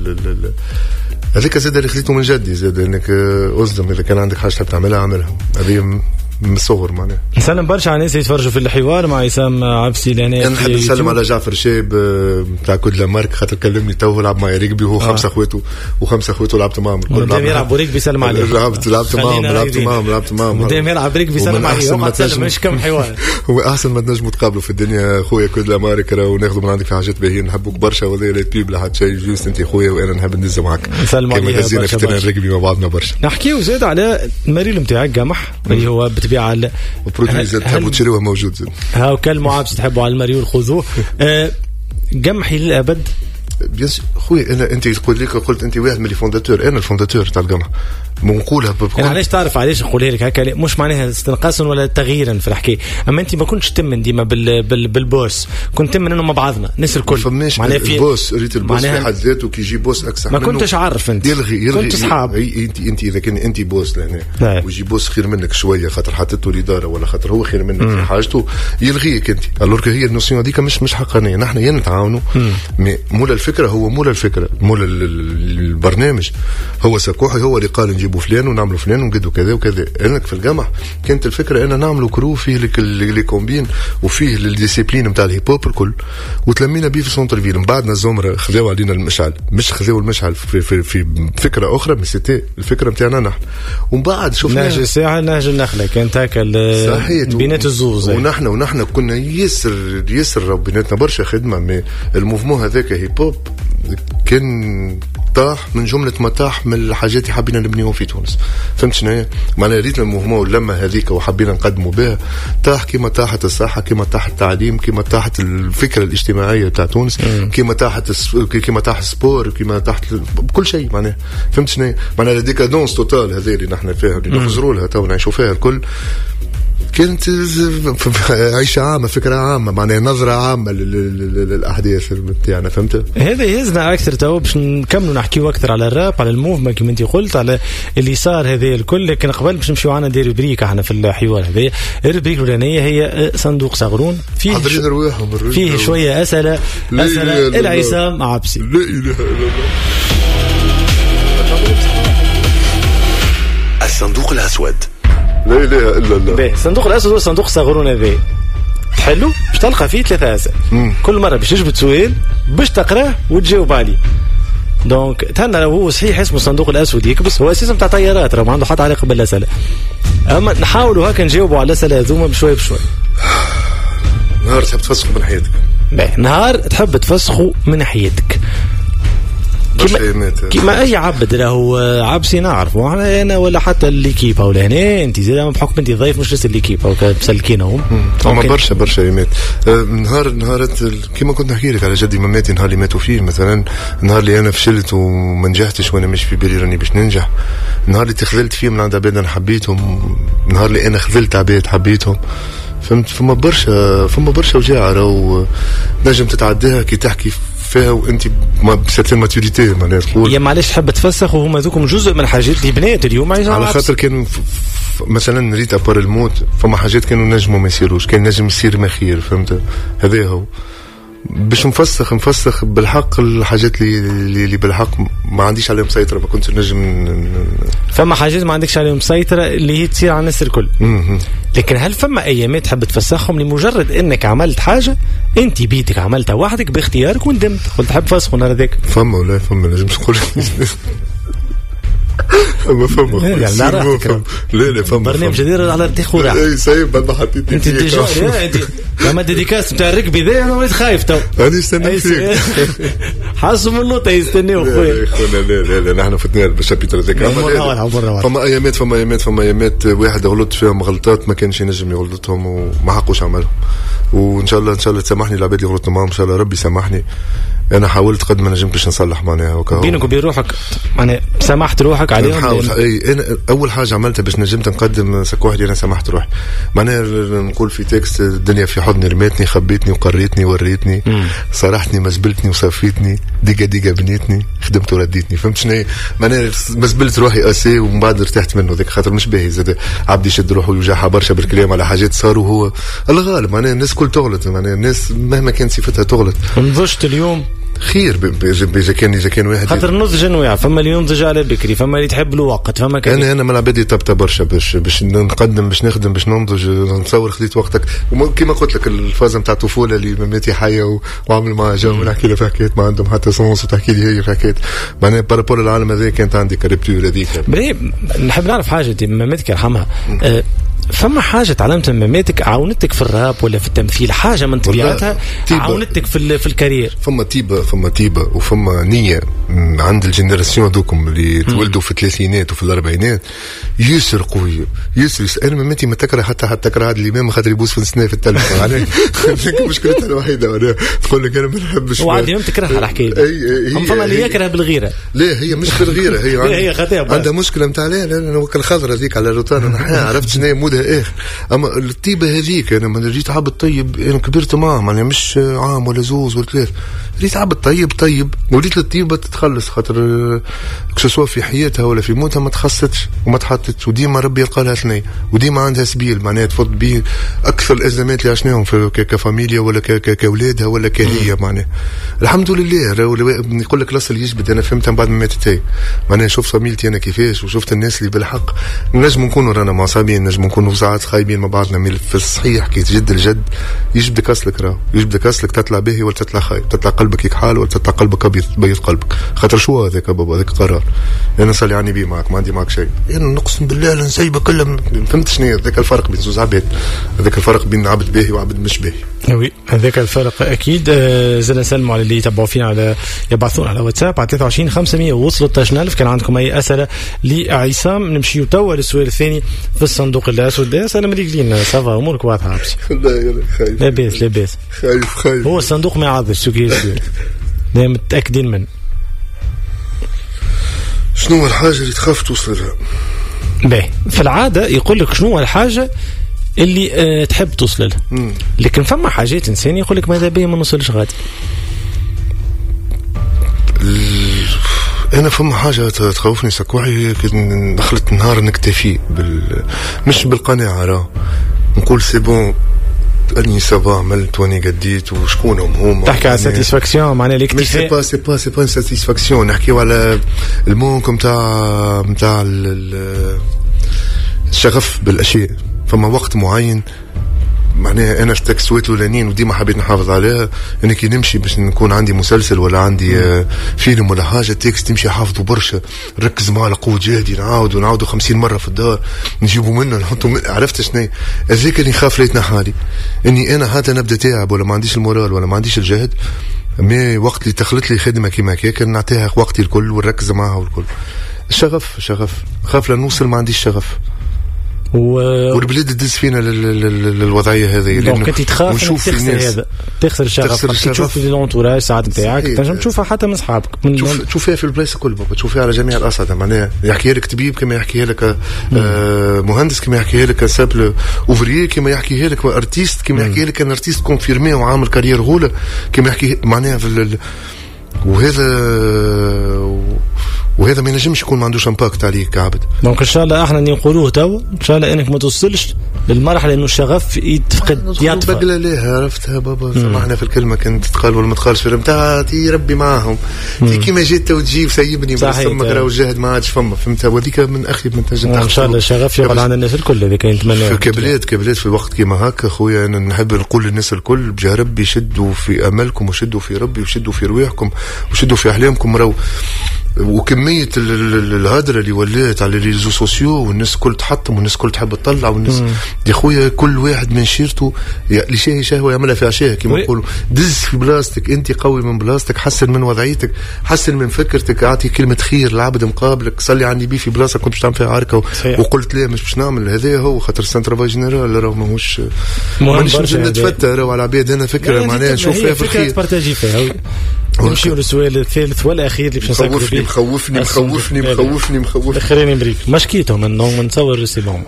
هذيك زاد اللي خليته من جدي زاد انك اصدم اذا كان عندك حاجه تحب تعملها اعملها. هذه من الصغر معناها. نسلم برشا على الناس يتفرجوا في الحوار مع عصام عبسي لهنا. نحب نسلم على جعفر شاب بتاع كودلا مارك خاطر كلمني تو لعب معي ريجبي وهو خمسه اخواته وخمسه اخواته لعبت معهم. قدام يلعب ريجبي سلم عليه. لعبت لعبت معهم لعبت معهم لعبت معهم قدام يلعب ريجبي سلم عليه. هو مش كم حوار. هو احسن ما تنجموا تقابلوا في الدنيا خويا كودلا مارك وناخذوا من عندك في حاجات باهيين نحبوك برشا ولا لا تبيب لحد شيء جوست انت خويا وانا نحب ندز معك. نسلم عليه كما في الريجبي مع بعضنا برشا. نحكيو زاد على المريل نتاعك قمح اللي هو بالطبيعه وبروتيزات تحبوا تشتروه موجود زين. ها كلموا عابس تحبوا على المريول خذوه. أه قمحي للأبد. بيان خويا انا انت تقول لك قلت انت واحد من لي فونداتور انا الفونداتور تاع القمح بنقولها بكل يعني علاش تعرف علاش نقولها لك هكا مش معناها استنقاصا ولا تغييرا في الحكايه. اما انت ما كنتش تمن ديما بال بال بالبوس كنت تمن انه مع بعضنا الناس الكل معناها في البوس ريت البوس في حد ذاته كي يجي بوس اكثر ما كنتش عارف انت يلغي يلغي كنت اصحاب انت انت اذا كان انت بوس لهنا ويجي بوس خير منك شويه خاطر حطيته الاداره ولا خاطر هو خير منك في حاجته يلغيك انت. الورك هي النوسيون هذيك مش مش حقانيه. نحن يا نتعاونوا مول الفكره هو مول الفكره مول البرنامج هو سكوحي هو اللي قال نجيب نجيبوا فلان ونعملوا فلان ونقدوا كذا وكذا. انك في الجامع كانت الفكره ان نعملوا كرو فيه لي كومبين وفيه الديسيبلين نتاع الهيب هوب الكل وتلمينا بيه في سونتر فيل. من بعدنا الزمره خذاو علينا المشعل، مش خذاو المشعل في, في, في فكره اخرى مي سيتي الفكره نتاعنا نحن. ومن بعد شفنا نهج الساعه نهج النخله كانت هكا بينات الزوز ونحن ونحن كنا يسر يسر بيناتنا برشا خدمه. مي الموفمون هذاك هيب هوب كان طاح من جملة مطاح من الحاجات اللي حبينا نبنيهم في تونس. فهمت شنو معناها؟ ريت الموفمون لما هذيك وحبينا نقدموا بها طاح كيما طاحت الصحة، كيما طاح التعليم، كيما طاحت الفكرة الاجتماعية تاع تونس، كيما طاحت كيما طاح السبور، كيما طاحت كل شيء معناها. فهمت شنو معناها؟ الديكادونس توتال هذه اللي نحن فيها اللي نخزروا لها تو نعيشوا فيها الكل كانت عيشة عامة، فكرة عامة معناها نظرة عامة للأحداث نتاعنا. فهمت؟ هذا يهزنا أكثر تو باش نكملوا نحكيوا أكثر على الراب، على الموفمنت كما أنت قلت، على اللي صار هذا الكل. لكن قبل باش نمشيو عنا دير بريك احنا في الحوار هذا. الربريك الأولانية هي صندوق صغرون، فيه شو... فيه شوية أسئلة أسئلة العصام عبسي. لا إله إلا الله. الصندوق الأسود. لا إله إلا الله. الصندوق الأسود والصندوق الصغرون هذا تحلو باش تلقى فيه ثلاثة أسئلة كل مرة باش تجبد سؤال باش تقراه وتجاوب عليه. دونك تهنا لو هو صحيح اسمه الصندوق الأسود يكبس، هو اساسا تاع طيارات راه ما عنده حتى علاقة بالأسئلة. أما نحاولوا هكا نجاوبوا على الأسئلة هذوما بشوي بشوي. نهار تحب تفسخوا من حياتك. باهي نهار تحب تفسخوا من حياتك كما, كما اي عبد راهو عبسي نعرفه احنا انا ولا حتى الليكيب او هنا انت زي بحكم انت ضيف مش لسه الليكيب او مسلكينهم هما برشا برشا يمات. نهار نهارات كما كنت نحكي لك على جدي مماتي نهار اللي ماتوا فيه مثلا، نهار اللي انا فشلت وما نجحتش وانا مش في بالي راني باش ننجح، نهار اللي تخذلت فيه من عند عباد انا حبيتهم، نهار اللي انا خذلت عباد حبيتهم. فهمت؟ فما برشا فما برشا وجاعة راهو نجم تتعداها كي تحكي فيها وانت بسيرتين ماتوريتي معناها تقول يا معليش تحب تفسخ وهما ذوكم جزء من الحاجات اللي بنات اليوم على خاطر كان مثلا ريت ابار الموت فما حاجات كانوا نجموا ما يصيروش، كان نجم يصير ما خير. فهمت؟ هذا هو باش نفسخ نفسخ بالحق الحاجات اللي اللي بالحق ما عنديش عليهم سيطره، ما كنتش نجم. فما حاجات ما عندكش عليهم سيطره اللي هي تصير على الناس الكل. لكن هل فما ايامات تحب تفسخهم لمجرد انك عملت حاجه انت بيتك عملتها وحدك باختيارك وندمت قلت حب فسخ نهار هذاك؟ فما ولا فما نجم نقول ما فما لا لا فما برنامج جدير على ارتيخ وراح اي سايب بعد ما حطيت انت ديجا انت لما ديديكاس نتاع الركبي ذا انا وليت خايف تو انا استنى فيك حاسس من اللوطه يستنيو خويا خويا. لا لا لا نحن فتنا بالشابيتر هذاك. فما ايامات فما ايامات فما ايامات واحد غلط فيهم غلطات ما كانش ينجم يغلطهم وما حقوش عملهم، وان شاء الله ان شاء الله تسامحني العباد اللي غلطت معاهم، ان شاء الله ربي سامحني. انا حاولت قد ما نجمتش نصلح معناها وكا بينك وبين روحك معناها سامحت روحك عليهم. نحاول اي انا اول حاجه عملتها باش نجمت نقدم سك واحد انا سامحت روحي معناها نقول في تكست الدنيا في حضني رميتني خبيتني وقريتني وريتني صرحتني مزبلتني وصفيتني ديقه ديقه بنيتني خدمت ورديتني. فهمت شنو معناها؟ مزبلت روحي اسي ومن بعد ارتحت منه ذاك خاطر مش باهي زاد عبد يشد روحه ويوجعها برشا بالكلام على حاجات صاروا هو الغالب معناها الناس كل تغلط معناها الناس مهما كان صفتها تغلط. نضجت اليوم خير اذا كان اذا كان واحد خاطر النضج انواع، فما اللي ينضج على بكري، فما اللي تحب له وقت، فما كان انا انا من العباد طبطه برشا باش باش نقدم باش نخدم باش ننضج. نتصور خذيت وقتك وكما قلت لك الفازه نتاع الطفوله اللي مماتي حيه وعامل معها جو ونحكي لها في حكايات ما عندهم حتى سونس وتحكي لي هي في حكايات معناها بارابول العالم هذا كانت عندي كاريبتور هذيك. نحب نعرف حاجه مماتك يرحمها أه فما حاجة تعلمتها من مماتك عاونتك في الراب ولا في التمثيل، حاجة من طبيعتها عاونتك في في الكارير؟ فما تيبة فما تيبة وفما نية عند الجنراسيون دوكم اللي تولدوا في الثلاثينات وفي الأربعينات يسر قوية يسر. أنا مماتي ما تكره حتى حتى تكره هذا الإمام خاطر يبوس في السنة في التلفون يعني مشكلتها الوحيدة أنا تقول لك أنا ما نحبش وعاد يوم تكرهها الحكاية هم فما اللي يكره بالغيرة. لا هي مش بالغيرة هي هي عندها مشكلة نتاع لا لا وكل الخضرة ذيك على الروتان أنا عرفت شنو ناخذها اخر. اما الطيبه هذيك انا ما جيت عبد طيب انا كبرت معاه معناها مش عام ولا زوز ولا ثلاث، جيت عبد طيب طيب وليت الطيبه تتخلص خاطر كسوا في حياتها ولا في موتها ما تخصتش وما تحطتش، وديما ربي يلقى لها ثنيه وديما عندها سبيل معناها تفض به اكثر الازمات اللي عشناهم في كفاميليا ولا كاولادها ولا كهي معناها الحمد لله. يقول لك الاصل يجبد، انا فهمتها من بعد ما ماتت هي معناها. شوف فاميلتي انا كيفاش وشفت الناس اللي بالحق نجم نكونوا رانا معصبين نجم نكونوا ساعات خايبين مع بعضنا، في الصحيح كي تجد الجد يجبدك اصلك راه يجبدك اصلك تطلع باهي ولا تطلع خايب، تطلع قلبك يكحال ولا تطلع قلبك ابيض بيض قلبك، خاطر شو هذاك بابا هذاك قرار انا صلي عني بيه معك ما عندي معك شيء. انا نقسم بالله نسيبه كله ما فهمتش شنو هذاك الفرق بين زوز عباد، هذاك الفرق بين عبد باهي وعبد مش باهي. وي هذاك الفرق اكيد. زين نسلموا على اللي يتبعوا فينا على يبعثونا على واتساب على ثلاثة وعشرين خمسمية ووصلوا ثلاثة عشر ألف. كان عندكم اي اسئله لعصام نمشيو توا للسؤال الثاني في الصندوق الاسود. انا مريقلين صافا امورك واضحه عبسي. لا يا خايف لاباس لاباس خايف خايف. هو الصندوق ما يعضش سوكي لا متاكدين منه. شنو الحاجه اللي تخاف توصلها؟ باهي في العاده يقول لك شنو الحاجه اللي أه تحب توصل لها، لكن فما حاجات انسان يقول لك ماذا بيا ما نوصلش غادي. انا فما حاجه تخوفني سكوحي دخلت نهار نكتفي بال مش بالقناعه راه نقول سي بون اني سافا عملت واني قديت وشكونهم هما. تحكي على ساتيسفاكسيون معناها الاكتفاء. سي با سي با سي با ساتيسفاكسيون، نحكيو على المونك نتاع نتاع الشغف بالاشياء. فما وقت معين معناها انا في التكسوات الاولانيين وديما حبيت نحافظ عليها، انا كي نمشي باش نكون عندي مسلسل ولا عندي آه فيلم ولا حاجه تكست تمشي حافظه برشا، نركز معاه على قوه جهدي، نعاود ونعاودوا خمسين مره في الدار نجيبوا منه نحطوا من... عرفت شنو هذاك اللي نخاف ليتنا حالي اني انا حتى نبدا تعب ولا ما عنديش المورال ولا ما عنديش الجهد، مي وقت اللي دخلت لي خدمه كيما هكاك نعطيها وقتي الكل ونركز معها والكل. الشغف شغف خاف لنوصل ما عنديش شغف و... والبلاد تدز فينا للوضعيه هذه. دونك انت تخاف تخسر هذا تخسر الشغف. تشوف في لونتوراج ساعات نتاعك تنجم تشوفها حتى من اصحابك من تشوف تشوفها في البلايص الكل بابا، تشوفها على جميع الاصعده معناها يحكيها لك طبيب كما يحكيها لك آه مهندس كما يحكيها لك سابل اوفريي كما يحكيها لك ارتيست كما يحكيها لك ان ارتيست كونفيرمي وعامل كارير غوله كما يحكي معناها في ال... وهذا وهذا ما ينجمش يكون ما عندوش امباكت عليك كعبد. دونك ان شاء الله احنا نقولوه توا ان شاء الله انك ما توصلش للمرحله انه الشغف يتفقد يطفى. بقله ليه عرفتها بابا سمعنا في الكلمه كانت تقال ولا ما تقالش في نتاع تي ربي معاهم تي كيما جيت وتجيب سيبني بس سمك راه وجهد ما عادش فما فهمتها وذيك من اخي من تنجم ان شاء الله الشغف يقعد عند الناس الكل اللي كاين نتمنى كبلاد كبلاد في الوقت كيما هكا خويا انا نحب نقول للناس الكل بجا ربي شدوا في املكم وشدوا في ربي وشدوا في رواحكم وشدوا في احلامكم راهو. وكميه الهدره اللي ولات على لي ريزو سوسيو والناس الكل تحطم والناس الكل تحب تطلع والناس يا خويا كل واحد من شيرته اللي شاهي شهوه يعملها في عشاه كما نقولوا. دز في بلاصتك انت قوي من بلاصتك، حسن من وضعيتك، حسن من فكرتك، اعطي كلمه خير لعبد مقابلك، صلي عني بيه في بلاصه كنت باش تعمل فيها عركه وقلت لا مش باش نعمل هذا هو خاطر سنترافاي جينيرال راه ماهوش مانيش نتفتى راه على عباد. انا فكره معناها نشوف فيها في الخير تبارتاجي فيها. نمشيو للسؤال الثالث والاخير اللي باش نسكروا فيه. مخوفني مخوفني مخوفني مخوفني الاخرين بريك مشكيتهم انه نتصور سي بون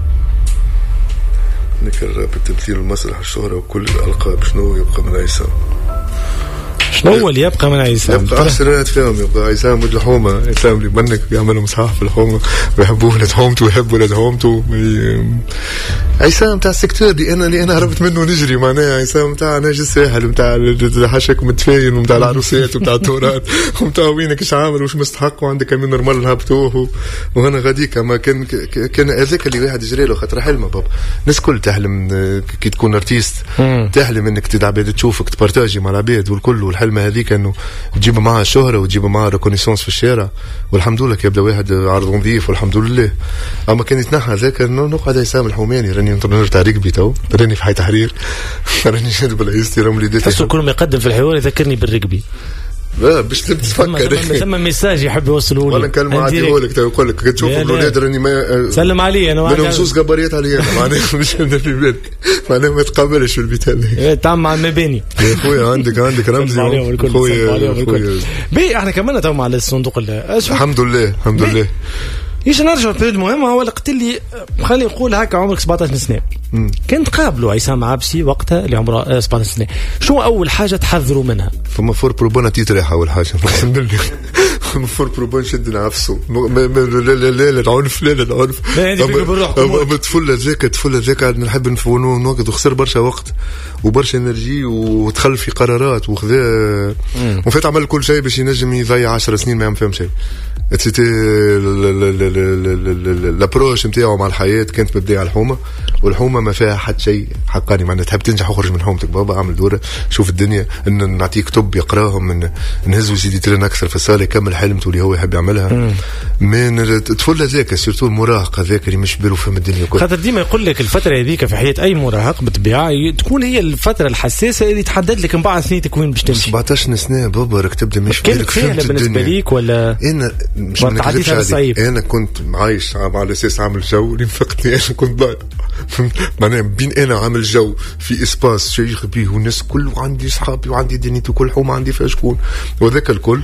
نكر بالتمثيل المسرح الشهرة وكل الألقاب شنو يبقى من عيسى؟ شنو هو اللي يبقى من عيسى؟ يبقى أحسن فيهم يبقى عيسى ولد الحومة. عيسى اللي منك بيعملوا مصحف في الحومة ويحبوا ولد حومته ويحبوا ولد حومته. عيسى متاع السكتور دي أنا اللي أنا هربت منه نجري معناها عيسى متاع ناجي الساحل متاع الحشك متفاين ومتاع العروسات ومتاع التورات ومتاع وينك إيش عامل وش مستحق وعندك كمين نورمال هبطوه وهنا غاديك. ما كان كان هذاك اللي واحد يجري له خاطر حلمه بابا. الناس كل تحلم كي تكون ارتيست تحلم انك تدعبد تشوفك تبارتاجي مع العباد والكل والحلم هذيك انه تجيب معها شهره وتجيب معها ريكونيسونس في الشارع والحمد لله كيبدا واحد عرض نظيف والحمد لله. اما كان يتنحى ذاك انه نقعد عصام الحوماني راني انترنور تاع ريكبي تو راني في حي تحرير راني شاد بالعيستي راه وليداتي تحسوا كل ما يقدم في الحوار يذكرني بالريكبي. لا باش تفكر ثم ميساج يحب يوصلوا لي ولا كلمه عاديه لك يقول لك كتشوف الاولاد راني ما سلم علي انا منهم زوز قبريات عليا معناها مش في بالك معناها ما تقابلش في البيت هذا تعمل مع المباني يا خويا عندك عندك رمزي خويا خويا بي احنا كملنا تو على الصندوق الاسود الحمد لله الحمد لله. ايش نرجع لبريود مهمة. هو اللي قلت لي خلي نقول هكا عمرك سبعطاش سنة كنت قابلوا عصام عابسي وقتها اللي عمره سبعطاش سنة، شو أول حاجة تحذروا منها؟ فما فور بروبونا تيتريح أول حاجة نقسم بالله فور بروبون شد نعفسه لا لا لا العنف لا لا العنف الطفولة ذاك الطفولة ذاك نحب نفونو نوقت وخسر برشا وقت وبرشا انرجي ودخل في قرارات وخذا وفات عمل كل شيء باش ينجم يضيع عشر سنين ما يفهم شيء. سيتي لابروش نتاعو مع الحياة كانت مبدأ على الحومة، والحومة ما فيها حد شيء حقاني، معناتها تحب تنجح وخرج من حومتك بابا اعمل دورة شوف الدنيا، ان نعطيه كتب يقراهم من نهزو يزيد ترين اكثر في الصالة يكمل حلمته اللي هو يحب يعملها. من الطفولة ذاك سيرتو المراهقة ذاك اللي مش بالو فهم الدنيا كلها. خاطر ديما يقول لك الفترة هذيك في حياة أي مراهق بالطبيعة تكون هي الفترة الحساسة اللي تحدد لك من بعد سنيتك وين باش تمشي. سبعطاش سنة بابا راك تبدا مش بالك فهمت بالنسبة ليك ولا أنا مش منكذبش عليك، أنا كنت عايش على أساس عامل جو اللي فقتني أنا كنت ضايع معناها بين أنا عامل جو في إسباس شيخ بيه والناس كله وعندي صحابي وعندي دنيتي وكل حومة عندي فيها شكون وذاك الكل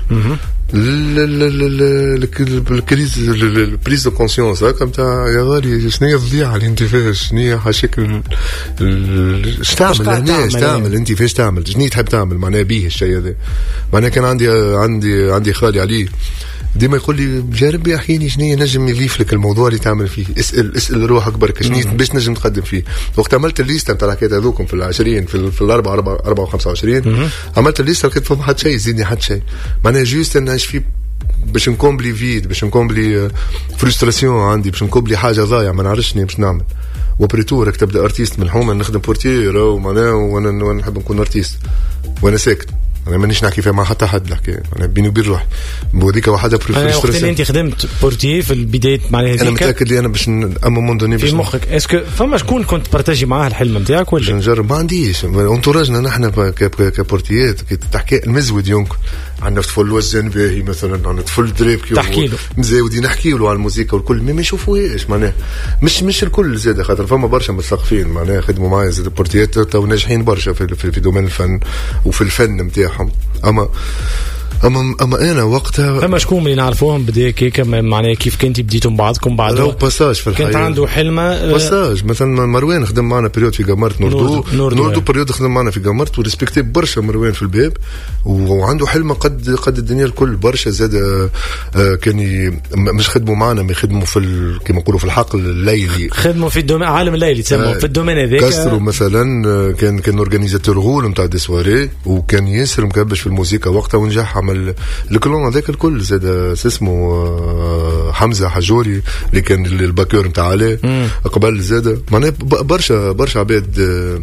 الكريز البريز دو كونسيونس هكا نتاع يا غالي شنو هي الضياعة اللي انت فيها، شنو هي حاشاك اش تعمل هنا، اش تعمل انت فاش تعمل، شنو تحب تعمل معناها بيه الشيء هذا. معناها كان عندي عندي عندي خالي علي ديما يقول لي جرب يحكيني شنو ينجم يضيف لك الموضوع اللي تعمل فيه، اسال اسال روحك برك شنو باش نجم تقدم فيه. وقت عملت الليسته نتاع الحكايات هذوكم في العشرين في, في الاربعه اربعه اربعه وخمسه وعشرين عملت الليسته لقيت فما حد شيء يزيدني حد شيء، معناها جوست نعيش فيه باش نكومبلي فيد باش نكومبلي فرستراسيون عندي باش نكومبلي حاجه ضايعه ما نعرفش باش نعمل. وبريتو راك تبدا ارتيست من حومه نخدم بورتير ومعناها وانا نحب نكون ارتيست وانا ساكت انا مانيش نحكي فيها مع حتى حد الحكايه انا بيني وبين روحي بوديك واحده انا وقت اللي انت خدمت بورتير في البدايه معناها انا متاكد لي انا باش اما موندوني في مخك اسكو فما شكون كنت بارتاجي معاه الحلم نتاعك ولا نجرب ما عنديش انتوراجنا نحن كبورتيات كي تحكي المزود يمكن عندنا طفل وزن باهي مثلا عندنا طفل دريبكي تحكي له مزاودين نحكي له على الموسيقى والكل ما يشوفوهاش معناها مش مش الكل زاد خاطر فما برشا مثقفين معناها خدموا معايا زاد بورتيات تو ناجحين برشا في, في, في دومين الفن وفي الفن نتاعهم. اما اما اما انا وقتها فما شكون اللي نعرفوهم بدا كيك معناها كيف كنتي بديتم بعضكم بعد لو باساج في الحياه كنت عنده حلمه باساج مثلا مروان خدم معنا بريود في جامرت نوردو نوردو بريود خدم معنا في جامرت وريسبكتي برشا مروان في الباب وعنده حلمه قد قد الدنيا الكل برشا زاد كان مش خدموا معنا ما يخدموا في كما نقولوا في الحقل الليلي خدموا في الدومين عالم الليلي تسموا في الدومين هذاك كاسترو مثلا كان كان اورغانيزاتور غول نتاع دي سواري وكان ياسر مكبش في الموسيقى وقتها ونجح عمل الكلون هذاك الكل زاد اسمه حمزه حجوري اللي كان الباكور نتاع عليه قبل زاد معناها برشا برشا عباد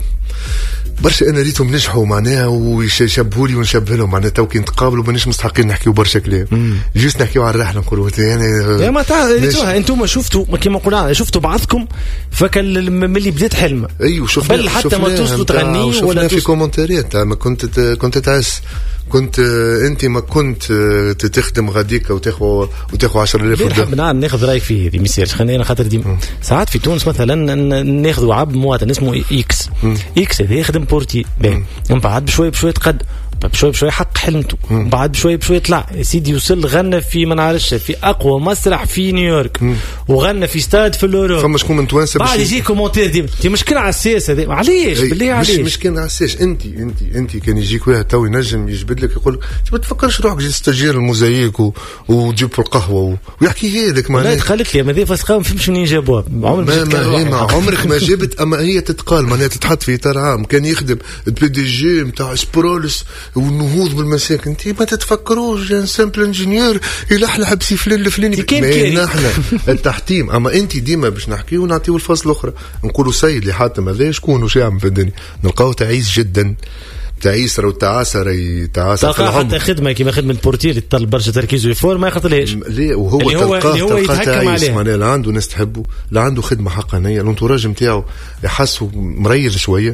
برشا انا ريتهم نجحوا معناها ويشبهوا لي ونشبه لهم معناها تو كي نتقابلوا مانيش مستحقين نحكيوا برشا كلام جيست نحكيوا على الرحله نقولوا يعني يا ما تعرفوا انتم شفتوا كيما قلنا شفتوا بعضكم فكان ملي بديت حلمه ايوه شفنا بل حتى ما توصلوا تغنيوا ولا في كومنتاريات ما كنت كنت تعس كنت انت ما كنت تخدم غاديك وتاخذ وتاخذ عشرة آلاف نحب نعم ناخذ رايك فيه هذه ميسيرش خلينا خاطر ديما ساعات في تونس مثلا ناخذوا عبد مواطن اسمه اكس اكس هذا يخدم بورتي من بعد بشوي بشوي تقدم بشوي بشوي حق حلمته بعد بشوي بشوي طلع سيدي وصل غنى في ما نعرفش في اقوى مسرح في نيويورك وغنى في استاد في الاوروب فما شكون من توانسه بعد يجي كومونتير دي انت مشكله على السياسه هذه علاش بالله علاش مش مشكله على السياسه انت انت انت كان يجيك واحد تو ينجم يجبد لك يقول لك ما تفكرش روحك جيت تستاجير الموزايك وتجيب القهوه ويحكي هذاك معناها قالت لي ما ذي فاسقه ما فهمش منين جابوها عمرك ما, ما عمرك ما جبت اما هي تتقال معناها تتحط في اطار عام كان يخدم البي دي جي نتاع سبرولس والنهوض بالمساكن انت ما تتفكروش ان سامبل انجينيور يلحلح بسيفلين الفلاني نحن التحتيم اما انت ديما باش نحكيو ونعطيو الفصل الاخرى نقولوا سيد اللي حاتم هذا شكون وش يعمل في الدنيا نلقاو تعيس جدا تعيسر وتعاسر تعاسر تلقى حتى خدمه كيما خدمه البورتير تطلب برشا تركيز ويفور ما يخاطرلهاش ليه وهو اللي هو, اللي هو يتحكم عليه معناها لا عنده ناس تحبه لا عنده خدمه حقانيه الانتوراج نتاعو يحسه مريض شويه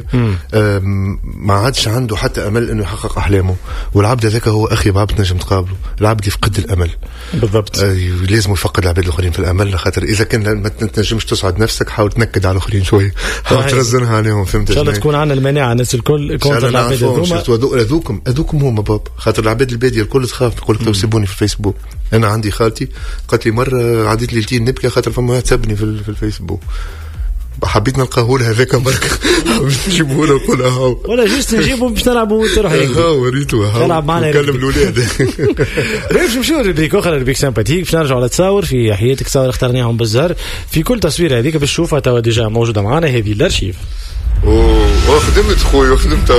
ما عادش عنده حتى امل انه يحقق احلامه والعبد هذاك هو اخي بعبد نجم تقابله العبد يفقد الامل بالضبط آه لازم يفقد العباد الاخرين في الامل خاطر اذا كان ما تنجمش تسعد نفسك حاول تنكد على الاخرين شويه حاول ترزنها عليهم فهمت ان شاء الله تكون عندنا المناعه الناس الكل كونتر العباد هذوكم هذوكم هما بابا خاطر العباد الباديه الكل تخاف تقول لك سيبوني في الفيسبوك. انا عندي خالتي قالت لي مره عديت ليلتين نبكي خاطر فما واحد سبني في, في الفيسبوك. حبيت نلقاه له هذاك برك نجيبه له نقول هاو ولا جست نجيبه باش نلعبوا تروح هيك ها وريته هاو نلعب معنا نكلم الاولاد. باش نمشيو للريبريك اخرى ريبريك سامباتيك باش نرجعوا على تصاور في حياتك تصاور اخترناهم بالزهر في كل تصويره هذيك باش تشوفها توا ديجا موجوده معنا هذه الارشيف. اوه خدمت خويا خدمت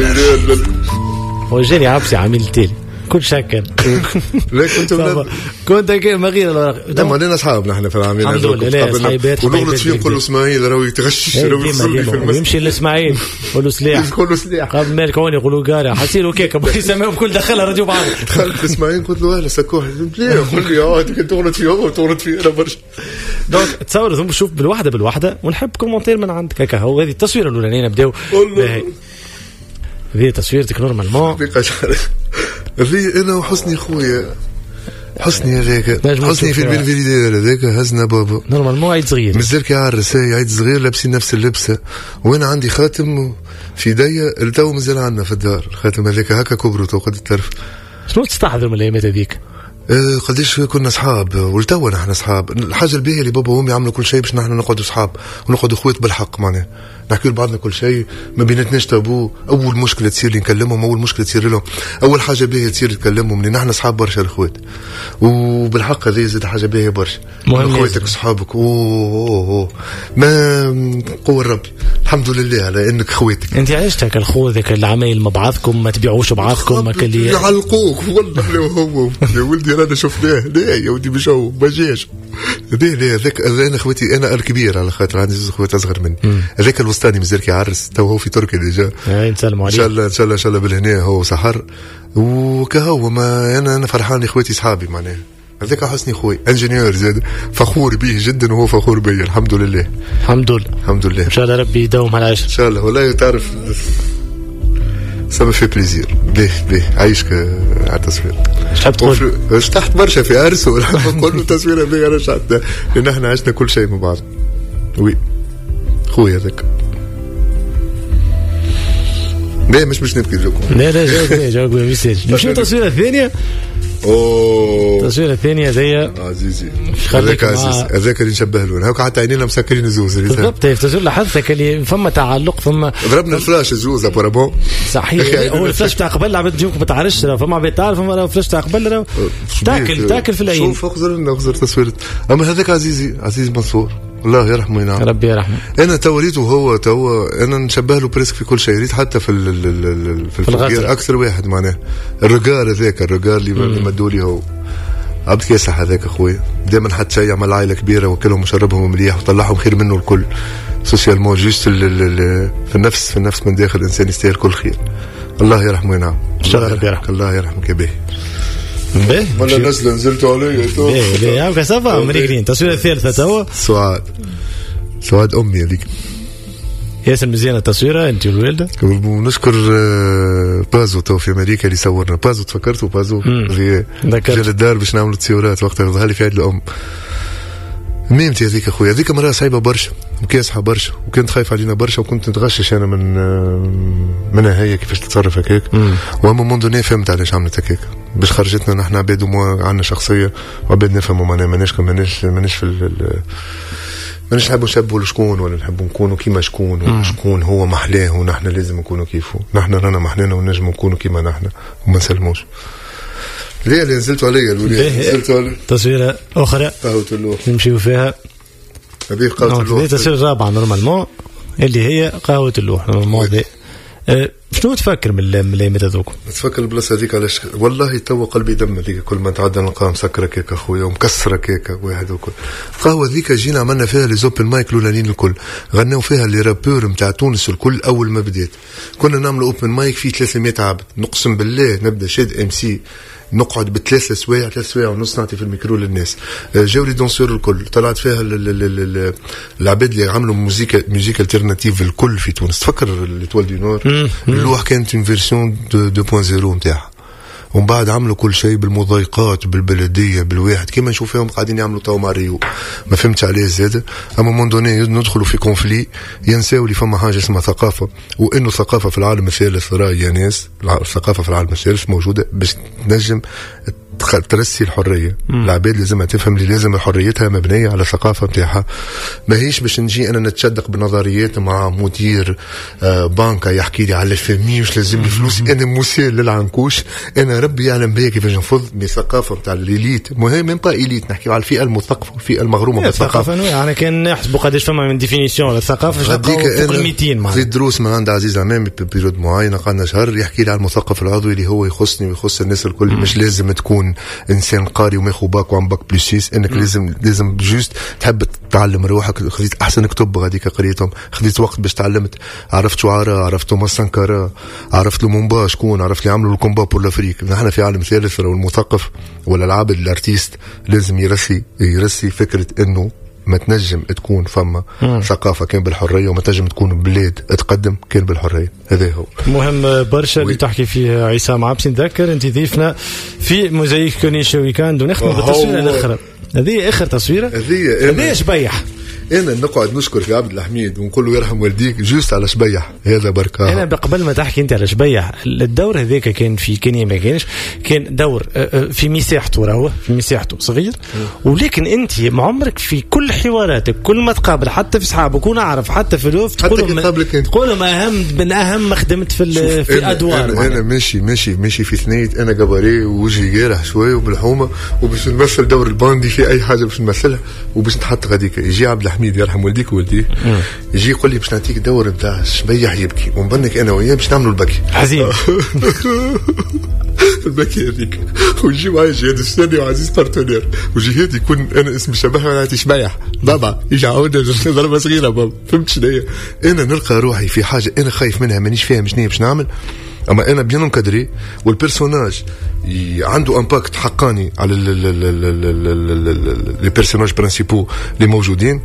هو جاني عبسي عامل التالي كل شكل. لا كنت كنت ما غير الورق. لا ما لنا اصحاب نحن في العامين الحمد لله. لا صحيبات ونغلط فيه نقول له اسماعيل راهو يتغشش راهو يصلي في المسجد يمشي لاسماعيل يقول له سلاح يقول له سلاح قبل ما يكون يقولوا قارع حسيلو كيك بغي يسميهم كل دخلها راديو بعض. دخلت اسماعيل قلت له اهلا سكوح ليه يقول لي اه كنت تغلط فيه هو تغلط فيه انا برشا. دونك تصور ثم شوف بالوحده بالوحده ونحب كومونتير من عندك هكا. هو هذه التصويره الاولانيه نبداو هذه تصويرتك نورمالمون في انا وحسني خويا حسني هذاك حسني في البلفيدير هذاك هزنا بابا نورمالمون عيد صغير مازال كيعرس عيد صغير لابسين نفس اللبسه وانا عندي خاتم في يديا التو مازال عندنا في الدار الخاتم هذاك هكا كبروا تو قد الطرف. شنو تستحضر من الايامات هذيك؟ أه قديش كنا اصحاب ولتوا نحن اصحاب. الحاجه الباهيه اللي بابا وامي عملوا كل شيء باش نحن نقعدوا اصحاب ونقعدوا اخوات بالحق معناها نحكي لبعضنا كل شيء ما بيناتناش تابو. اول مشكله تصير لي نكلمهم اول مشكله تصير لهم اول حاجه باهيه تصير نكلمهم لان نحن اصحاب برشا الاخوات وبالحق هذه زاد حاجه باهيه برشا. اخواتك اصحابك اوه اوه ما قوه ربي الحمد لله على انك خواتك. انت عشت هكا الخو ذاك العمايل مع بعضكم ما تبيعوش بعضكم هكا اللي يعلقوك والله هو يا ولدي رانا شفناه لا يا ولدي مش هو ما جاش لا لا ذاك انا اخواتي انا الكبير على خاطر عندي زوج اخوات اصغر مني هذاك الوسطاني مازال كيعرس تو هو في تركيا ديجا نسلموا عليه ان شاء الله ان شاء الله ان شاء الله بالهنا هو سحر وكهو ما انا انا فرحان اخواتي اصحابي معناها هذاك حسني خوي انجينيور زاد فخور به جدا وهو فخور بي الحمد لله الحمد لله الحمد لله ان شاء الله ربي يداوم على العشره ان شاء الله والله تعرف سما في بليزير ليه ليه عايشك على التصوير شحال تقول ارتحت برشا في عرس ولا نقول له تصويره بي انا شحال لان احنا عشنا كل شيء مع بعض وي خويا هذاك لا مش باش نبكي لكم لا لا جاوبني جاوبني ميساج نمشيو التصويره الثانيه. اوه التصويره الثانيه هذيا عزيزي هذاك عزيز هذاك اللي نشبه له هاك حتى عينينا مسكرين زوز بالضبط. في التصوير لاحظتك اللي فما تعلق فما ضربنا الفلاش زوز ابو صحيح. هو الفلاش تاع قبل عباد تجيك ما تعرفش فما عباد تعرف فما الفلاش تاع قبل تاكل تاكل في العين. شوف اخزر لنا اخزر تصوير اما هذاك عزيزي عزيز منصور الله يرحمه ينعم ربي يرحمه. انا تو ريته هو تو انا نشبه له بريسك في كل شيء ريت حتى في ال في الفقير اكثر واحد معناه الرجال هذاك الرجال اللي مدولي هو عبد كيسح هذاك اخويا دائما حتى شيء عمل عائله كبيره وكلهم وشربهم مليح وطلعهم خير منه الكل سوسيالمون جيست في النفس في النفس من داخل الانسان يستاهل كل خير الله يرحمه ينعم ان شاء الله ربي يرحمه الله يرحمك يا باهي باهي ولا نزل نزلتوا عليا تو باهي باهي هاكا صافا مريقين. التصويره الثالثه توا سعاد سعاد امي هذيك ياسر مزيانه التصويره انت والوالده. ونشكر بازو تو في امريكا اللي صورنا بازو تفكرتوا بازو في جال الدار باش نعملوا تصويرات وقتها ظهر لي في عيد الام ميمتي هذيك اخويا هذيك مرة صعيبه برشا وكاسحه برشا وكنت خايف علينا برشا وكنت نتغشش انا من منها هي كيفاش تتصرف هكاك واما موندوني فهمت علاش عملت هكاك باش خرجتنا نحن عباد عندنا شخصيه وعباد نفهموا معناها ماناش ماناش ماناش في ماناش نحبوا نشبهوا لشكون ولا نحبوا نكونوا كيما شكون ولا شكون هو محلاه ونحن لازم نكونوا كيفه نحن رانا محلانا ونجم نكونوا كيما نحن وما نسلموش. ليه اللي نزلتوا عليا الولاد نزلتوا علي تصويره اخرى قهوه اللوح نمشيو فيها هذه قهوه اللوح هذه تصويره رابعه نورمالمون اللي هي قهوه اللوح نورمالمون. أه شنو تفكر من الايامات هذوك؟ تفكر البلاصه هذيك علاش والله توا قلبي دم هذيك كل ما نتعدى نلقاها مسكره كيكه اخويا ومكسره كيكه واحد وكل القهوه هذيك جينا عملنا فيها لي زوبن مايك الاولانيين الكل غناو فيها لي رابور نتاع تونس الكل اول ما بديت كنا نعملوا اوبن مايك فيه ثلاثمية عبد نقسم بالله نبدا شاد ام سي نقعد بثلاثة سوايع ثلاث سوايع ونص نعطي في الميكرو للناس جاو لي دونسور الكل طلعت فيها العباد اللي عملوا موسيقى موسيقى التيرناتيف الكل في تونس تفكر ليتوال دو نور اللوح كانت اون فيرسيون اثنين نقطة صفر نتاعها ومن بعد عملوا كل شيء بالمضايقات بالبلديه بالواحد كيما نشوف فيهم قاعدين يعملوا تو مع ريو. ما فهمتش عليه زاد. اما موندوني ندخلوا في كونفلي ينساو لي فما حاجه اسمها ثقافه، وانه ثقافه في العالم الثالث راي يا ناس، الثقافه في العالم الثالث موجوده باش تنجم ترسي الحريه. العباد لازم تفهم اللي لازم حريتها مبنيه على ثقافه نتاعها، ماهيش باش نجي انا نتشدق بنظريات مع مدير آه بنكه يحكي لي على الفامي واش لازم لي فلوس، انا مسير للعنكوش، انا ربي يعلم بيا كيفاش نفض بثقافه نتاع الاليت. مهم ميم با اليت، نحكي على الفئه المثقفه والفئه المغرومه بالثقافه. انا كان نحسبوا قداش فما من ديفينيسيون للثقافه فوق ال مئتين معناها. في دروس من عند عزيز عمامي ببيريود معينه قعدنا شهر يحكي لي على المثقف العضوي اللي هو يخصني ويخص الناس الكل. مش لازم تكون انسان قاري وماخو باك وعم باك بلس سيس، انك م. لازم لازم جوست تحب تعلم روحك. خذيت احسن كتب غاديك قريتهم، خذيت وقت باش تعلمت، عرفت شعراء، عرفت توماس سانكارا، عرفت لومومبا شكون، عرفت اللي عملوا الكومبا بور لافريك. نحن في عالم ثالث، والمثقف ولا العابد الارتيست لازم يرسي يرسي فكره انه ما تنجم تكون فما مم. ثقافه كان بالحريه، وما تنجم تكون بلاد تقدم كان بالحريه. هذا هو مهم برشا اللي تحكي فيه عصام عبسي. نذكر انت ضيفنا في موزايك كورنيش ويكاند، ونختم بالتصويره الاخرى. هذه اخر تصويره، هذه شبيح. انا نقعد نشكر في عبد الحميد ونقول له يرحم والديك جوست على شبيح هذا بركه. انا قبل ما تحكي انت على شبيح، الدور هذاك كان في كينيا ما كانش، كان دور في مساحته، راهو في مساحته صغير، ولكن انت مع عمرك في كل حواراتك كل ما تقابل حتى في صحابك وكون اعرف حتى في الوفد تقول ما اهم من اهم ما خدمت في في أنا ادوار. انا, أنا ماشي ماشي ماشي في ثنيه، انا جباري ووجهي جارح شويه وبالحومه، وباش نمثل دور الباندي في اي حاجه باش نمثلها وباش نحط غاديك. يجي عبد الحميد يرحم والديك وولديه يجي يقول لي باش نعطيك دور نتاع شبيح يبكي، ونبنك انا وياه باش نعملوا البكي حزين البكي هذيك، ويجي معايا جهاد السني وعزيز بارتنير، وجهاد يكون انا اسم شبه ونعطي شبيح بابا يجي عاودنا ضربه صغيره بابا. فهمت شنو انا نلقى روحي في حاجه انا خايف منها مانيش فاهم شنو باش نعمل، اما انا بيان مكادري والبيرسوناج عنده امباكت حقاني على لي بيرسوناج برينسيبو اللي موجودين.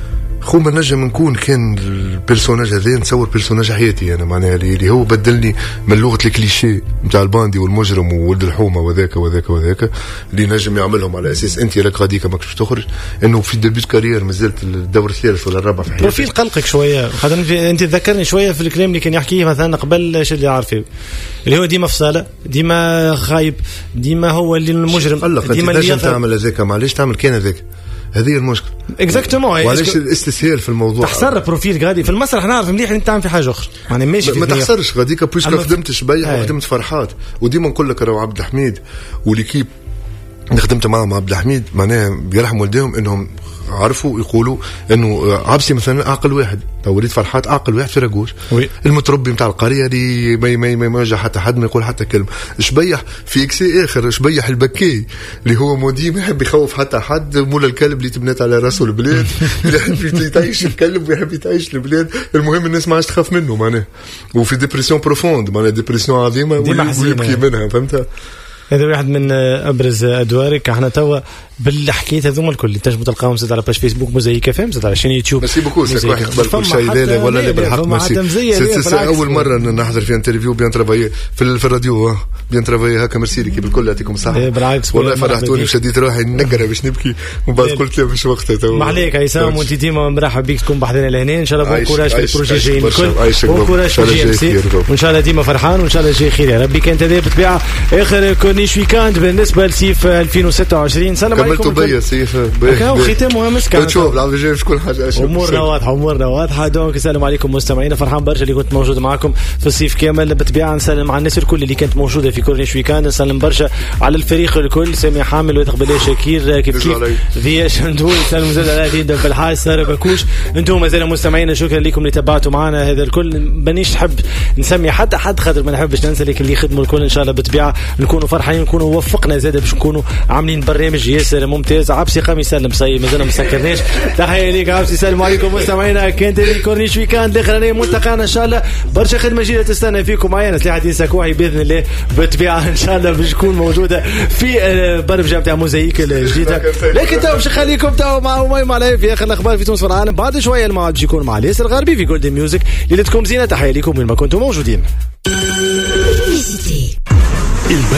خو ما نجم نكون كان البيرسوناج هذا نصور بيرسوناج حياتي انا، معناها اللي هو بدلني من لغه الكليشيه نتاع الباندي والمجرم وولد الحومه وذاك وذاك وذاك اللي نجم يعملهم على اساس انت لك غاديك ماكش باش تخرج، انه في ديبيوت كارير مازلت الدور الثالث ولا الرابع في حياتي. بروفيل قلقك شويه، خاطر انت تذكرني شويه في الكلام اللي كان يحكيه مثلا قبل شو اللي عارفه، اللي هو ديما في صاله، ديما خايب، ديما هو اللي المجرم، ديما اللي تعمل هذاك. معليش تعمل كان هذاك، هذه المشكله اكزاكتومون. وعلاش الاستسهال في الموضوع؟ تحسر بروفيل غادي في المسرح نعرف مليح انت تعمل في حاجه اخرى، يعني ماشي ما تحسرش غاديك بويسك خدمت شبيح وخدمت فرحات. وديما نقول لك راهو عبد الحميد وليكيب اللي خدمت معاهم عبد الحميد معناها بيرحم والديهم انهم عرفوا يقولوا انه عبسي مثلا اعقل واحد، تو وليد فرحات اعقل واحد في راجوش، المتربي نتاع القريه اللي ما ما ما يوجه حتى حد ما يقول حتى كلمه. شبيح في اكسي اخر، شبيح البكي اللي هو مودي ما يحب يخوف حتى حد، مولا الكلب اللي تبنات على راسه البلاد اللي يحب يعيش الكلب ويحب يعيش البلاد. المهم الناس ما عادش تخاف منه معناها، وفي ديبرسيون بروفوند معناها ديبرسيون عظيمه ويبكي منها. فهمتها؟ هذا واحد من ابرز ادوارك. احنا توا بالحكايات هذوما الكل اللي تنجموا تلقاهم زاد على باج فيسبوك موزايك اف ام، زاد على شين يوتيوب. ميرسي بوكو سي واحد قبل كل شيء لا لا ولا لا بالحق ميرسي. سي اول مره نحضر في انترفيو بيان ترافايي في الراديو بيان ترافايي هكا. ميرسي لك بالكل، يعطيكم الصحه. بالعكس والله فرحتوني وشديت روحي نقرا باش نبكي، ومن بعد قلت لا مش وقتها تو. ما عليك عصام، وانت ديما مرحب بك تكون بحذنا لهنا. ان شاء الله بون كوراج في البروجي الجايين الكل، بون كوراج في جي ام سي، وان شاء الله ديما فرحان وان شاء الله جاي خير يا ربي. كانت هذه بالطبيعه اخر كورنيش ويكاند بالنسبه لسيف ألفين وستة وعشرين. سلام عليكم. كملتوا بيا سيف ختامها مسكه. نشوف العام الجاي في كل حاجه امورنا واضحه امورنا واضحه. دونك السلام عليكم مستمعينا، فرحان برشا اللي كنت موجود معكم في الصيف كامل. بالطبيعه نسلم على الناس الكل اللي كانت موجوده في كورنيش ويكاند، نسلم برشا على الفريق الكل، سامي حامل وتقبل شكير كيف كيف ذي شندول، سلام زاد على دين في الحاج ساره بكوش. انتم مازال مستمعينا، شكرا لكم اللي تابعتوا معنا هذا الكل. مانيش نحب نسمي حتى حد خاطر ما نحبش ننسى، لكن اللي يخدموا الكل ان شاء الله بالطبيعه نكونوا فرحانين، نكونوا وفقنا زاد باش نكونوا عاملين برنامج ياسر ممتاز. عبسي قام يسلم صاي مازال ما سكرناش. تحيه ليك عبسي، السلام عليكم مستمعينا. كانت لي كورنيش ويكاند الاخرانيه ملتقانا ان شاء الله. برشا خدمه جديده تستنى فيكم معايا سلاحه سكوحي باذن الله بالطبيعه ان شاء الله باش تكون موجوده في برنامج تاع موزايك الجديده. لكن تو باش نخليكم تو مع أميمة علي في اخر الاخبار في تونس والعالم. بعد شويه الموعد باش يكون مع ياسر الغربي في جولدن ميوزك. ليلتكم زينه، تحيه لكم وين ما كنتم موجودين. البرنامج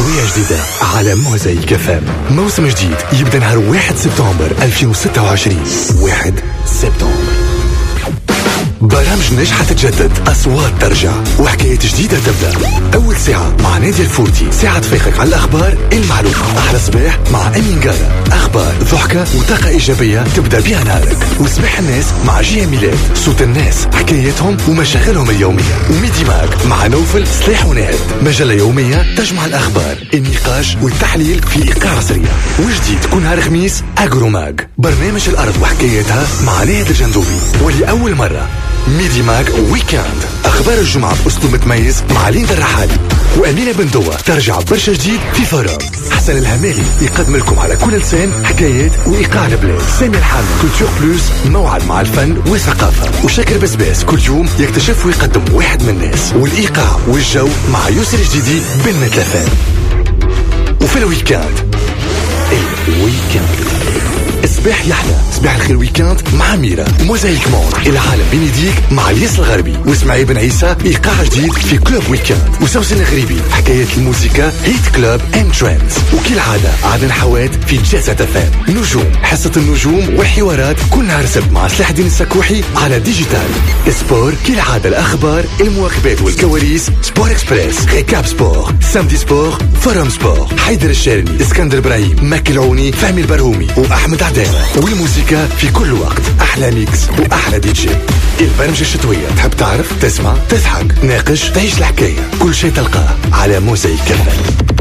شتوية جديدة على موزايك اف ام. موسم جديد يبدأ نهار واحد سبتمبر ألفين وستة وعشرين. واحد سبتمبر برامج ناجحة تتجدد، أصوات ترجع، وحكايات جديدة تبدأ. أول ساعة مع نادي الفورتي، ساعة تفيقك على الأخبار المعلومة. أحلى صباح مع أمين قارة، أخبار ضحكة وطاقة إيجابية تبدأ بها نهارك. وصباح الناس مع جيه ميلاد، صوت الناس، حكاياتهم ومشاغلهم اليومية. وميدي ماك مع نوفل صليح ونهد، مجلة يومية تجمع الأخبار، النقاش والتحليل في إيقاع سريع. وجديد كل نهار خميس أجرو ماج، برنامج الأرض وحكاياتها مع نهد الجندوبي. ولأول مرة ميدي ماك ويكاند، أخبار الجمعة بأسلوب متميز مع ليندا الرحالي وأمينة بندوة. ترجع برشا جديد في فرام. حسن الهمالي يقدم لكم على كل لسان حكايات وإيقاع البلاد. سامي الحامي كولتور بلوس، موعد مع الفن والثقافة. وشاكر بسباس كل يوم يكتشف ويقدم واحد من الناس. والإيقاع والجو مع يوسف الجديدي بالمتلفان. وفي الويكاند الويكاند صباح يحلى، صباح الخير ويكاند مع ميرا. موزايك مون، العالم بين يديك مع الياس الغربي واسماعيل بن عيسى. ايقاع جديد في كلوب ويكاند. وسوسن الغريبي، حكايات الموسيقى، هيت كلوب اند ترندز. وكل عادة عدن حوات في جلسة تفان. نجوم، حصة النجوم والحوارات كل نهار سبت مع سلاح الدين السكوحي على ديجيتال. سبور كل عادة، الأخبار، المواكبات والكواليس. سبور إكسبريس، ريكاب سبور، سامدي سبور، فورم سبور. حيدر الشارني، اسكندر إبراهيم، ماكي العوني، فهمي البرهومي وأحمد عداوة. والموسيقى في كل وقت، أحلى ميكس وأحلى دي جي. البرامج الشتوية، تحب تعرف، تسمع، تضحك، ناقش، تعيش الحكاية. كل شيء تلقاه على موزايك كفن.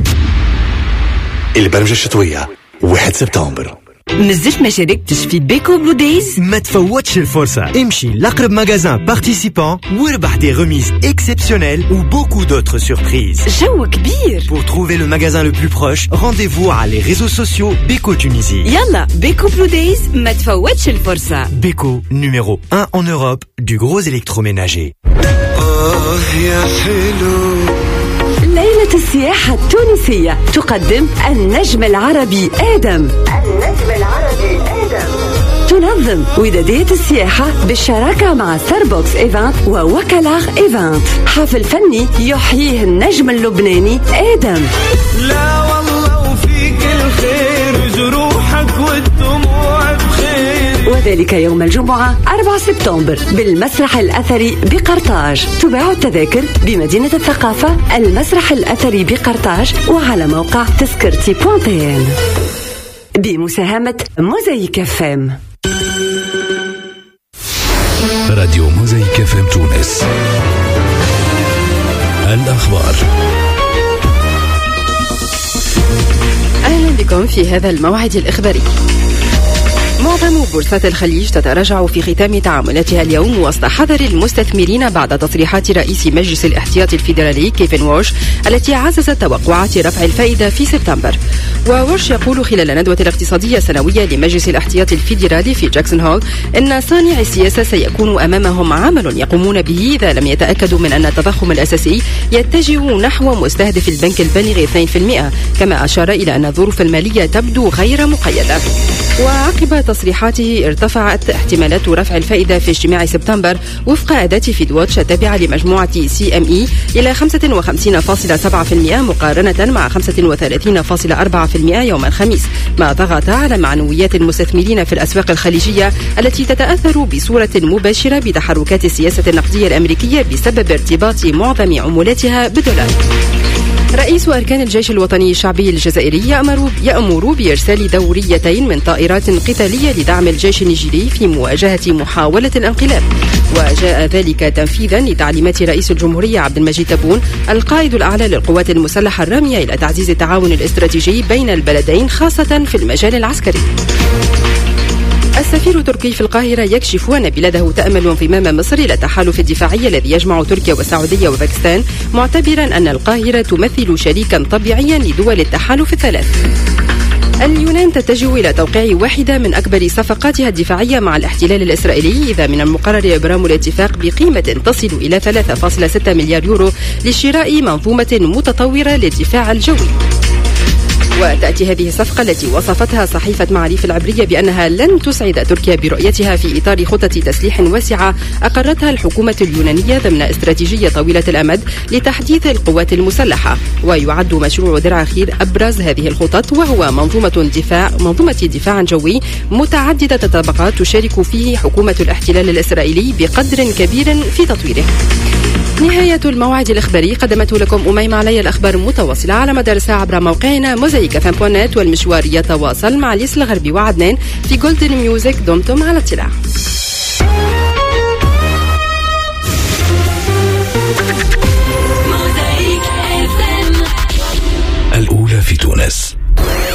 البرامج الشتوية واحد سبتمبر. نزلت ما شاركتش في بيكو بلو دايز؟ ما تفوتش الفرصة، امشي لأقرب ماغازان بارتيسيبان وربح des remises exceptionnelles ou beaucoup d'autres surprises. جو كبير. Pour trouver le magasin le plus proche, rendez-vous على les réseaux sociaux Beko Tunisie. يلا بيكو بلو دايز، ما تفوتش الفرصة. Beko, numéro un en Europe du gros électroménager. آه يا حلو. ليلة السياحة التونسية تقدم النجم العربي آدم. النجم العربي آدم تنظم ودادية السياحة بالشراكة مع ستاربوكس إيفانت ووكلاغ إيفانت. حفل فني يحييه النجم اللبناني آدم. لا والله وفيك الخير، جروحك والدموع بخير. وذلك يوم الجمعة أربعة سبتمبر بالمسرح الأثري بقرطاج. تباع التذاكر بمدينة الثقافة، المسرح الأثري بقرطاج، وعلى موقع تذكرتي بوان تي ان بمساهمة موزايك اف ام. راديو موزايك اف ام تونس. الأخبار. أهلا بكم في هذا الموعد الإخباري. معظم بورصات الخليج تتراجع في ختام تعاملاتها اليوم وسط حذر المستثمرين بعد تصريحات رئيس مجلس الاحتياط الفيدرالي كيفن ووش التي عززت توقعات رفع الفائدة في سبتمبر. ووش يقول خلال الندوة الاقتصادية السنوية لمجلس الاحتياط الفيدرالي في جاكسون هول إن صانع السياسة سيكون أمامهم عمل يقومون به إذا لم يتأكدوا من أن التضخم الأساسي يتجه نحو مستهدف البنك البالغ اثنين بالمئة، كما أشار إلى أن الظروف المالية تبدو غير مقيدة. وعقب تصريحاته ارتفعت احتمالات رفع الفائدة في اجتماع سبتمبر وفق أداة فيدواتش التابعة لمجموعة سي ام اي إلى خمسة وخمسين فاصلة سبعة بالمئة مقارنة مع خمسة وثلاثين فاصلة أربعة بالمئة يوم الخميس، ما ضغط على معنويات المستثمرين في الأسواق الخليجية التي تتأثر بصورة مباشرة بتحركات السياسة النقدية الأمريكية بسبب ارتباط معظم عمولاتها بالدولار. رئيس أركان الجيش الوطني الشعبي الجزائري يأمر, يأمر بإرسال دوريتين من طائرات قتالية لدعم الجيش النيجيري في مواجهة محاولة الانقلاب. وجاء ذلك تنفيذا لتعليمات رئيس الجمهورية عبد المجيد تبون القائد الأعلى للقوات المسلحة الرامية إلى تعزيز التعاون الاستراتيجي بين البلدين خاصة في المجال العسكري. السفير التركي في القاهرة يكشف أن بلاده تأمل انضمام مصر إلى التحالف الدفاعي الذي يجمع تركيا والسعودية وباكستان، معتبرا أن القاهرة تمثل شريكا طبيعيا لدول التحالف الثلاث. اليونان تتجه إلى توقيع واحدة من أكبر صفقاتها الدفاعية مع الاحتلال الإسرائيلي، إذا من المقرر إبرام الاتفاق بقيمة تصل إلى ثلاثة فاصلة ستة مليار يورو لشراء منظومة متطورة للدفاع الجوي. وتأتي هذه الصفقة التي وصفتها صحيفة معاريف العبرية بأنها لن تسعد تركيا برؤيتها في إطار خطة تسليح واسعة أقرتها الحكومة اليونانية ضمن استراتيجية طويلة الأمد لتحديث القوات المسلحة. ويعد مشروع درع خير أبرز هذه الخطط، وهو منظومة دفاع منظومة دفاع جوي متعددة الطبقات تشارك فيه حكومة الاحتلال الإسرائيلي بقدر كبير في تطويره. نهاية الموعد الإخباري قدمته لكم أميمة علي. الأخبار متواصلة على مدار ساعة عبر موقعنا موزايك اف ام دوت نت، والمشوار يتواصل مع ليس الغربي وعدنان في جولدن ميوزك. دمتم على اطلاع.